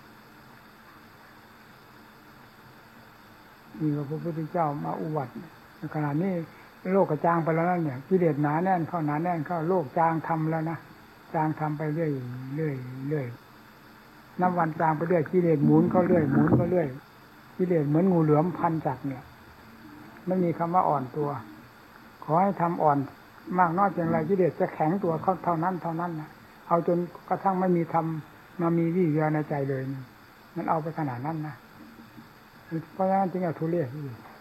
มีพระพุทธเจ้ามาอุบัติขนาดนี้โลกกระจางไปแล้วเนี่ยกิเลสหนาแน่นเข้าหนาแน่นเข้าโลกจางทำแล้วนะจางทำไปเรื่อยเรื่อยเรื่อยนับวันจางไปเรื่อยกิเลสหมุนเข้าเรื่อยหมุนเข้าเรื่อยกิเลสเหมือนงูเหลือมพันจักเนี่ยไม่มีคำว่าอ่อนตัวขอให้ทำอ่อนมากน้อยเพียงไรกิเลสจะแข็งตัวเขาเท่านั้นเท่านั้นนะเอาจนกระทั่งไม่มีธรรมมามีวิริยะในใจเลยมันเอาไปขนาดนั้นนะเพราะฉะนั้นจึงเอาทุเรศ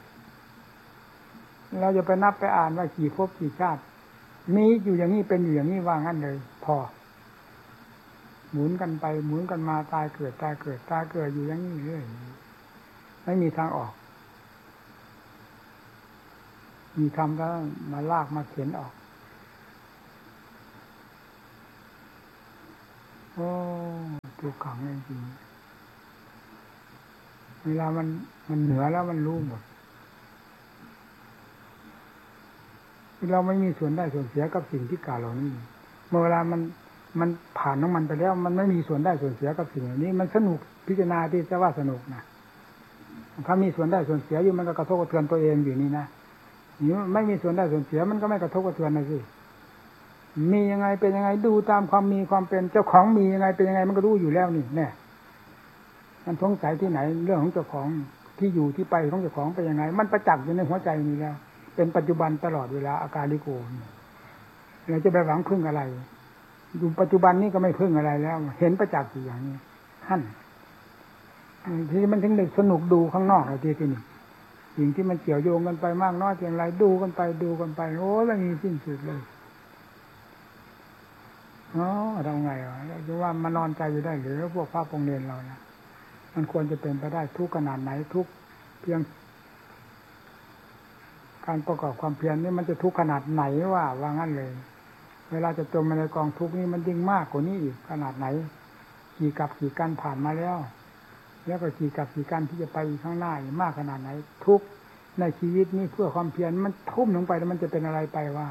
เราจะไปนับไปอ่านว่ากี่ภพกี่ชาติมีอยู่อย่างนี้เป็นอยู่อย่างนี้ว่างั้นเลยพอหมุนกันไปหมุนกันมาตายเกิดตายเกิดตายเกิดอยู่อย่างนี้เรื่อยไม่มีทางออกมีธรรมก็มาลากมาเข็นออกโอ้ทุกขังจริงเวลามันมันเหนือแล้วมันรู้หมดเราไม่มีส่วนได้ส่วนเสียกับสิ่งที่กล่าวเหล่านี้เมื่อเวลามันมันผ่านของมันไปแล้วมันไม่มีส่วนได้ส่วนเสียกับสิ่งเหล่านี้มันสนุกพิจารณาที่จะว่าสนุกนะถ้ามีส่วนได้ส่วนเสียอยู่มันก็กระทบกระเทือนตัวเองอยู่นี่นะนี่ไม่มีส่วนได้ส่วนเสียมันก็ไม่กระทบกระเทือนนะสิมียังไงเป็นยังไงดูตามความมีความเป็นเจ้าของมียังไงเป็นยังไงมันก็รู้อยู่แล้วนี่แน่มันสงสัยที่ไหนเรื่องของเจ้าของที่อยู่ที่ไปของเจ้าของเป็นยังไงมันประจักษ์อยู่ในหัวใจนี้แล้วเป็นปัจจุบันตลอดเวลาอาการลิโกเราจะไปหวังพึ่งอะไรอยู่ปัจจุบันนี้ก็ไม่พึ่งอะไรแล้วเห็นประจักษ์อยู่อย่างนี้ท่านที่มันถึงได้สนุกดูข้างนอกอะไรที่นี่สิ่งที่มันเกี่ยวโยงกันไปมากน้อยเพียงไรดูกันไปดูกันไปโอ้ไม่มีสิ้นสุดเลยอ๋อทำไงอ่ะจะว่ามานอนใจอยู่ได้หรือพวกพระปงเนรเรานะมันควรจะเป็นไปได้ทุกขนาดไหนทุกเพียงการประกอบความเพียรนี่มันจะทุกขนาดไหนว่าว่างั้นเลยเวลาจะจมในกองทุกข์นี่มันยิ่งมากกว่านี้อีกขนาดไหนกี่กับกี่กันผ่านมาแล้วแล้วก็กี่กับกี่กันที่จะไปข้างหน้ามากขนาดไหนทุกในชีวิตนี้เพื่อความเพียรมันทุ่มลงไปแล้วมันจะเป็นอะไรไปว่า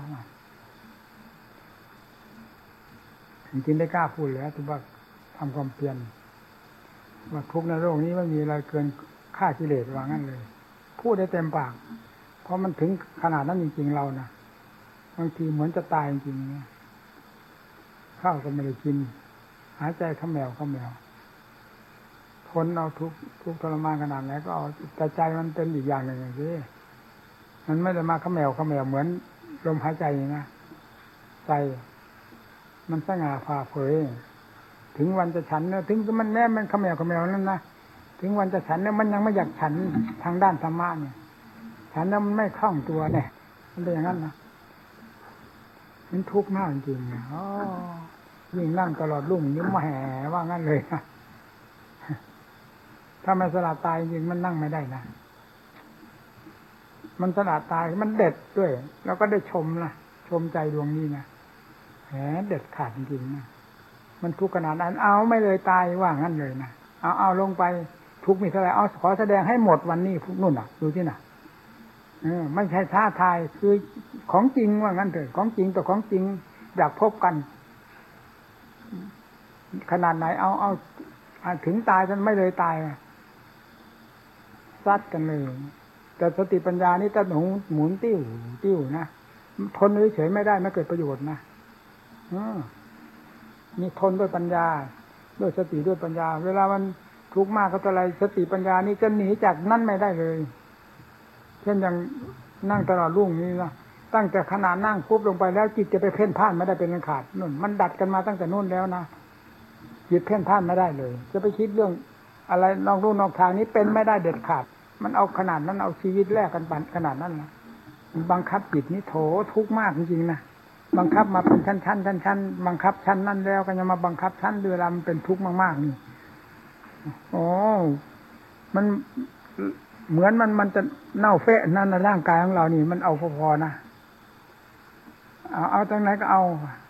จริงๆได้กล้าพูดแล้วถือว่าทำความเพียรว่าทุกในโลกนี้ไม่มีอะไรเกินค่ากิเลสว่างั้นเลยพูดได้เต็มปากเพราะมันถึงขนาดนั้นจริงๆเรานะบางทีเหมือนจะตายจริงๆข้าวก็ไม่ได้กินหายใจข้าแมวข้าแมวทนเอาทุกทุกทรมานขนาดไหนก็เอาแต่ใจมันเป็นอีกอย่างหนึ่งอย่างนี้มันไม่ได้มาข้าแมวข้าแมวเหมือนลมหายใจนะใจมันสง่าผ่าเผยถึงวันจะฉันเนี่ยถึงมันแม้มันขมแมวขมแมวนั่นนะถึงวันจะฉันเนี่ยมันยังไม่อยากฉันทางด้านธรรมะเนี่ยฉันแล้วมันไม่คล่องตัวเนี่ยมันเป็นอย่างนั้นนะมันทุกข์มากจริงๆอ๋อยิ่งนั่งตลอดรุ่งยิ้มมาแห่ว่างั้นเลยนะถ้ามันสละตายจริงมันนั่งไม่ได้นะมันสละตายมันเด็ดด้วยแล้วก็ได้ชมนะชมใจดวงนี้นะแหมเด็ดขาดจริงๆนะมันทุกข์ขนาดนั้นเอาไม่เลยตายว่างั้นเลยนะเอาเอาลงไปทุกข์มีเท่าไหร่เอาขอแสดงให้หมดวันนี้พวกนู่นน่ะดูที่น่ะเออไม่ใช่ท้าทายคือของจริงว่างั้นเถอะของจริงต่อของจริงอยากพบกันขนาดไหนเอาเอาถึงตายจนไม่เลยตายซัดกันเลยแต่สติปัญญานี่จะหนุนหมุนติ้วติ้วนะทนเฉยๆไม่ได้ไม่เกิดประโยชน์นะมีทนด้วยปัญญาด้วยสติด้วยปัญญาเวลามันทุกข์มากก็อะไรสติปัญญานี่จะหนีจากนั่นไม่ได้เลยเช่นอย่างนั่งตลอดรุ่งนี้นะตั้งแต่ขนาดนั่งปุ๊บลงไปแล้วจิตจะไปเพ่นพ่านไม่ได้เป็นขาดนู่นมันดัดกันมาตั้งแต่นู่นแล้วนะจิตเพ่นพ่านไม่ได้เลยจะไปคิดเรื่องอะไรนอกรูนอกทางนี้เป็นไม่ได้เด็ดขาดมันเอาขนาดนั้นเอาชีวิตแลกกันขนาดนั้นนะบังคับจิตนี่โถทุกข์มากจริงๆนะบังคับมาเป็นชั้นชั้นชั้นชั้นบังคับชั้นนั่นแล้วก็ยังมาบังคับชั้นเวลามันเป็นทุกข์มากๆนี่โอ้มันเหมือนมันมันจะเน่าเฟะนั่นในร่างกายของเรานี่มันเอาพอๆนะเอาเอาตรงไหนก็เอา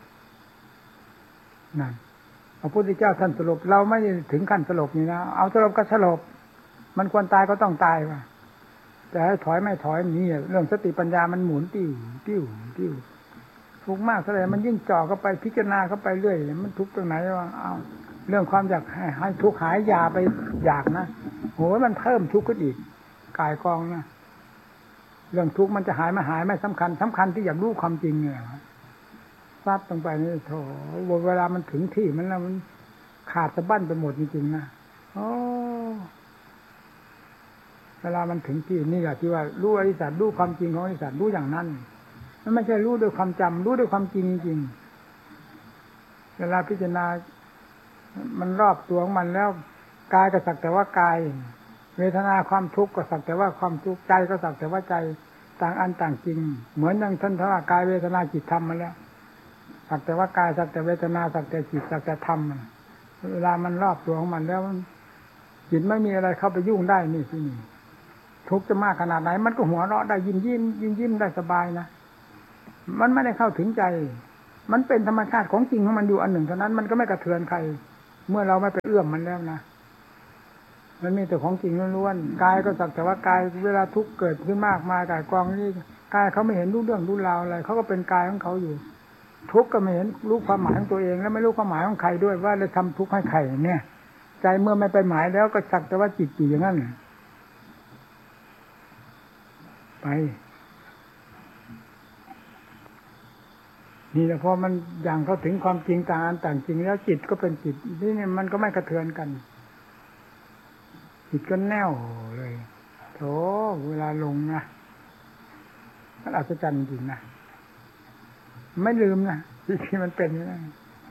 นั่นพระพุทธเจ้าท่านสลบเราไม่ถึงขั้นสลบนี่นะเอาสลบก็สลบมันควรตายก็ต้องตายว่ะแต่ให้ถอยไม่ถอยนี่เรื่องสติปัญญามันหมุนติ้วติ้วติ้วทุกข์มากเท่าไหร่มันยิ่งจ่อเข้าไปพิจารณาเข้าไปเรื่อยมันทุกข์ตรงไหนวะเอาเรื่องความอยากให้ให้ทุกข์หายยาไปอยากนะโหมันเพิ่มทุกข์ขึ้นอีกกายกองนะเรื่องทุกข์มันจะหายไม่หายไม่สำคัญสำคัญที่อยากรู้ความจริงเนี่ยซัดลงไปนี่โถเวลามันถึงที่มันแล้วมันขาดสะบั้นไปหมดจริงๆนะโอ้เวลามันถึงที่นี่แหละที่ว่ารู้อริยสัจรู้ความจริงของอริยสัจรู้อย่างนั้นมันไม่ใช่รู้ด้วยความจำรู้ด้วยความจริงจริงเวลาพิจารณามันรอบตัวของมันแล้วกายก็สักแต่ว่ากายเวทนาความทุกข์ก็สักแต่ว่าความทุกข์ใจก็สักแต่ว่าใจต่างอันต่างจริงเหมือนอย่างท่านท่านว่ากายเวทนาจิตธรรมมาแล้วสักแต่ว่ากายสักแต่เวทนาสักแต่จิตสักแต่ธรรมเวลามันรอบตัวของมันแล้วจิตไม่มีอะไรเข้าไปยุ่งได้นี่ที่นี่ทุกข์จะมากขนาดไหนมันก็หัวเราะได้ยิ้มยิ้มยิ้มยิ้มได้สบายนะมันไม่ได้เข้าถึงใจมันเป็นธรรมชาติของจริงของมันอยู่อันหนึ่งเท่านั้นมันก็ไม่กระเทือนใครเมื่อเราไม่ไปเอื้อมมันแล้วนะมันมีแต่ของจริงล้วนๆกายก็สักแต่ว่ากายเวลาทุกข์เกิดขึ้นมากมายกายกองนี่กายเขาไม่เห็นรู้เรื่องรู้ราวอะไรเขาก็เป็นกายของเขาอยู่ทุกข์ก็ไม่เห็นรู้ความหมายของตัวเองแล้วไม่รู้ความหมายของใครด้วยว่าเลยทำทุกข์ให้ใครเนี่ยใจเมื่อไม่ไปหมายแล้วก็สักแต่ว่าจิตอยู่อย่างนั้นไปนี่แหละพอมันอย่างเขาถึงความจริงต่างอันต่างจริงแล้วจิตก็เป็นจิตนี่เนี่ยมันก็ไม่กระเทือนกันจิตก็แน่วเลยโธ่เวลาลงนะมันอัศจรรย์จริงนะไม่ลืมนะที่มันเป็นนะ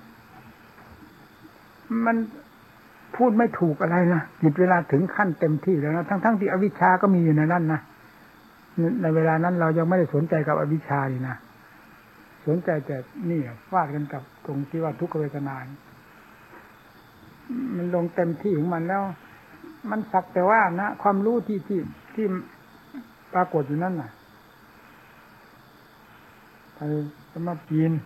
มันพูดไม่ถูกอะไรนะจิตเวลาถึงขั้นเต็มที่แล้วนะทั้งๆที่อวิชชาก็มีอยู่ในนั้นนะในเวลานั้นเรายังไม่ได้สนใจกับอวิชชาเลยนะสนใจแต่นี่ฟาดกันกับตรงที่ว่าทุกขเวทนามันลงเต็มที่ของมันแล้วมันสักแต่ว่านะความรู้ที่ที่ที่ปรากฏอยู่นั่นน่ะไปจะมาปีน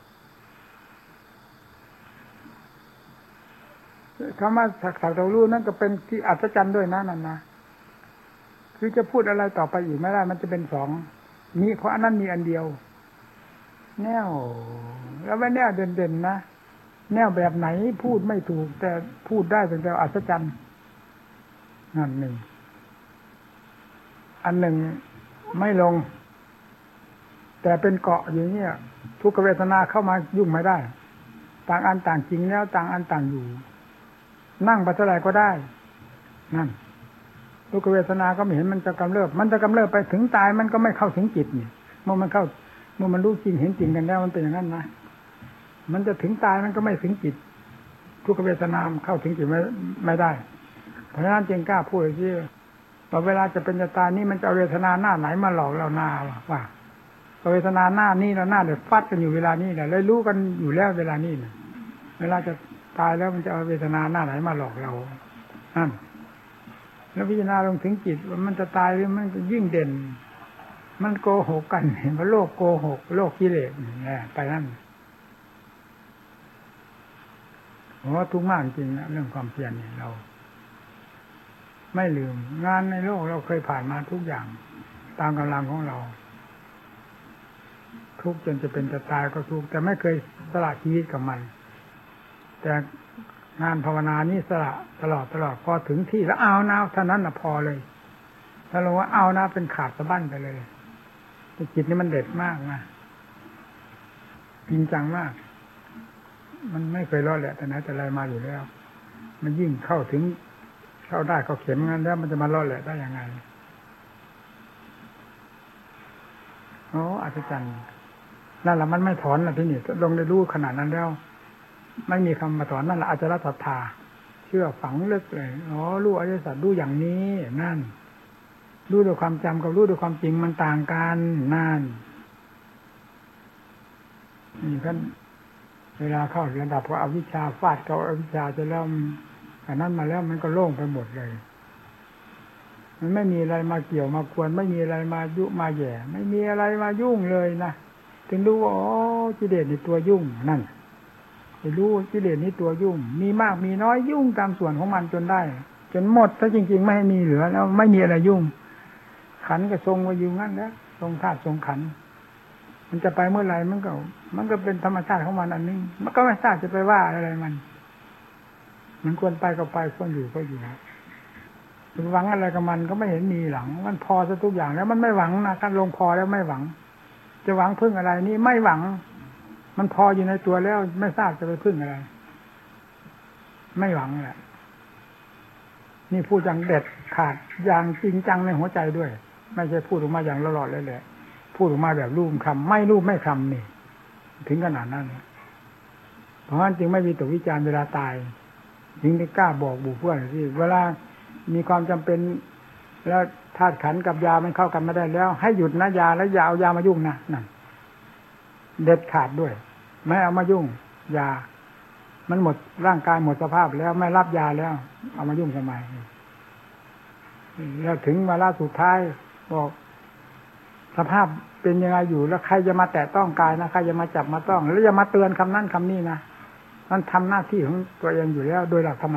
คำว่าสักสักแต่รู้นั่นก็เป็นที่อัศจรรย์ด้วยนะนั่นนะคือจะพูดอะไรต่อไปอีกไม่ได้มันจะเป็นสองมีเพราะอันนั้นมีอันเดียวแนวแล้วไม่แนวเด่นๆนะแนวแบบไหนพูดไม่ถูกแต่พูดได้เป็นแต่อัศจรรย์นั่นหนึ่งอันหนึ่งไม่ลงแต่เป็นเกาะอย่างนี้ทุกขเวทนาเข้ามายุ่งไม่ได้ต่างอันต่างจริงแล้วต่างอันต่างอยู่นั่งไปเท่าไหร่ก็ได้นั่นทุกขเวทนาก็ไม่เห็นมันจะกำเริบมันจะกำเริบไปถึงตายมันก็ไม่เข้าถึงจิตนี่เมื่อมันเข้าเมื่อมันรู้จริงเห็นจริงกันแล้วมันเป็นอย่างนั้นนะมันจะถึงตายมันก็ไม่ถึงจิตทุกขเวทนาเข้าถึงจิตไม่ไม่ได้เพราะฉะนั้นจึงกล้าพูดที่พอเวลาจะเป็นจะตายนี่มันจะเอาเวทนาหน้าไหนมาหลอกเราหน้าว่าเวทนาหน้านี่แล้วหน้าเดือดฟัดกันอยู่เวลานี้แหละเลยรู้กันอยู่แล้วเวลานี้นะเวลาจะตายแล้วมันจะเอาเวทนาหน้าไหนมาหลอกเรานั่นแล้วพิจารณาลงถึงจิตว่ามันจะตายหรือมันยิ่งเด่นมันโกหกกันเห็นว่าโลกโกหกโลกกิเลสเนี่ยไปนั่นผมว่าทุกข์มากจริงนะเรื่องความเพียรเนี่ยเราไม่ลืมงานในโลกเราเคยผ่านมาทุกอย่างตามกำลังของเราทุกจนจะเป็นจะตายก็ทุกแต่ไม่เคยสละชีวิตกับมันแต่งานภาวนานี่สละตลอดตลอดพอถึงที่แล้วเอานะเท่านั้นน่ะพอเลยถ้าเราว่าเอานะเป็นขาดสะบั้นไปเลยจิตนี่มันเด็ดมากนะจริงจังมากมันไม่เคยรอดแหละแต่ไหนแต่ไรมาอยู่แล้วมันยิ่งเข้าถึงเข้าได้เข้าเข็มงั้นแล้วมันจะมารอดแหละได้ยังไงโอ้อัศจรรย์นั่นแหละมันไม่ถอนนะที่นี่ลงได้รู้ขนาดนั้นแล้วไม่มีคำมาถอนนั่นแหละอาจารย์ศรัทธาเชื่อฝังลึกเลยอ๋อรู้อริยสัจรู้อย่างนี้นั่นรู้ด้วยความจำกับรู้ด้วยความจริงมันต่างกันนั่นนี่ท่านเวลาเข้าระดับว่าอวิชชาฟาดเขาอวิชชาจะเริ่มแต่นั้นมาแล้วมันก็โล่งไปหมดเลยมันไม่มีอะไรมาเกี่ยวมาควรไม่มีอะไรมายุมาแย่ไม่มีอะไรมายุ่งเลยนะถึงรู้ว่าอ๋อกิเลสนี่ตัวยุ่งนั่นจะรู้กิเลสนี่ตัวยุ่งมีมากมีน้อยยุ่งตามส่วนของมันจนได้จนหมดถ้าจริงๆไม่ให้มีเหลือแล้วไม่มีอะไรยุ่งขันก็ทรงไว้อยู่งั้นแล้วทรงธาตุทรงขันมันจะไปเมื่อไหร่มันก็มันก็เป็นธรรมชาติของมันอันนึงมันก็ไม่ทราบจะไปว่าอะไรมันมันควรไปก็ไปควรอยู่ก็อยู่หวังอะไรกับมันก็ไม่เห็นมีหลังมันพอซะทุกอย่างแล้วมันไม่หวังนะการลงพอแล้วไม่หวังจะหวังพึ่งอะไรนี่ไม่หวังมันพออยู่ในตัวแล้วไม่ทราบจะไปพึ่งอะไรไม่หวังแหละนี่พูดอย่างเด็ดขาดอย่างจริงจังในหัวใจด้วยไม่ใช่พูดออกมาอย่างหลอดๆเลยแหละพูดออกมาแบบรูปคำไม่รูปไม่คำนี่ถึงขนาดนั้นเพราะฉะนั้นจึงไม่มีตัววิจารณ์เวลาตายจึงได้กล้าบอกบุเพื่อนที่เวลามีความจำเป็นแล้วธาตุขันธ์กับยามันเข้ากันไม่ได้แล้วให้หยุดนะยาแล้วอย่าเอายามายุ่งนะนั่นเด็ดขาดด้วยไม่เอามายุ่งยามันหมดร่างกายหมดสภาพแล้วไม่รับยาแล้วเอามายุ่งทำไมแล้วถึงเวลาสุดท้ายบอกสภาพเป็นยังไงอยู่แล้วใครจะมาแตะต้องกายนะใครจะมาจับมาต้องแล้วจะมาเตือนคำนั้นคำนี้นะมันทำหน้าที่ของตัวเองอยู่แล้วโดยหลักธรรม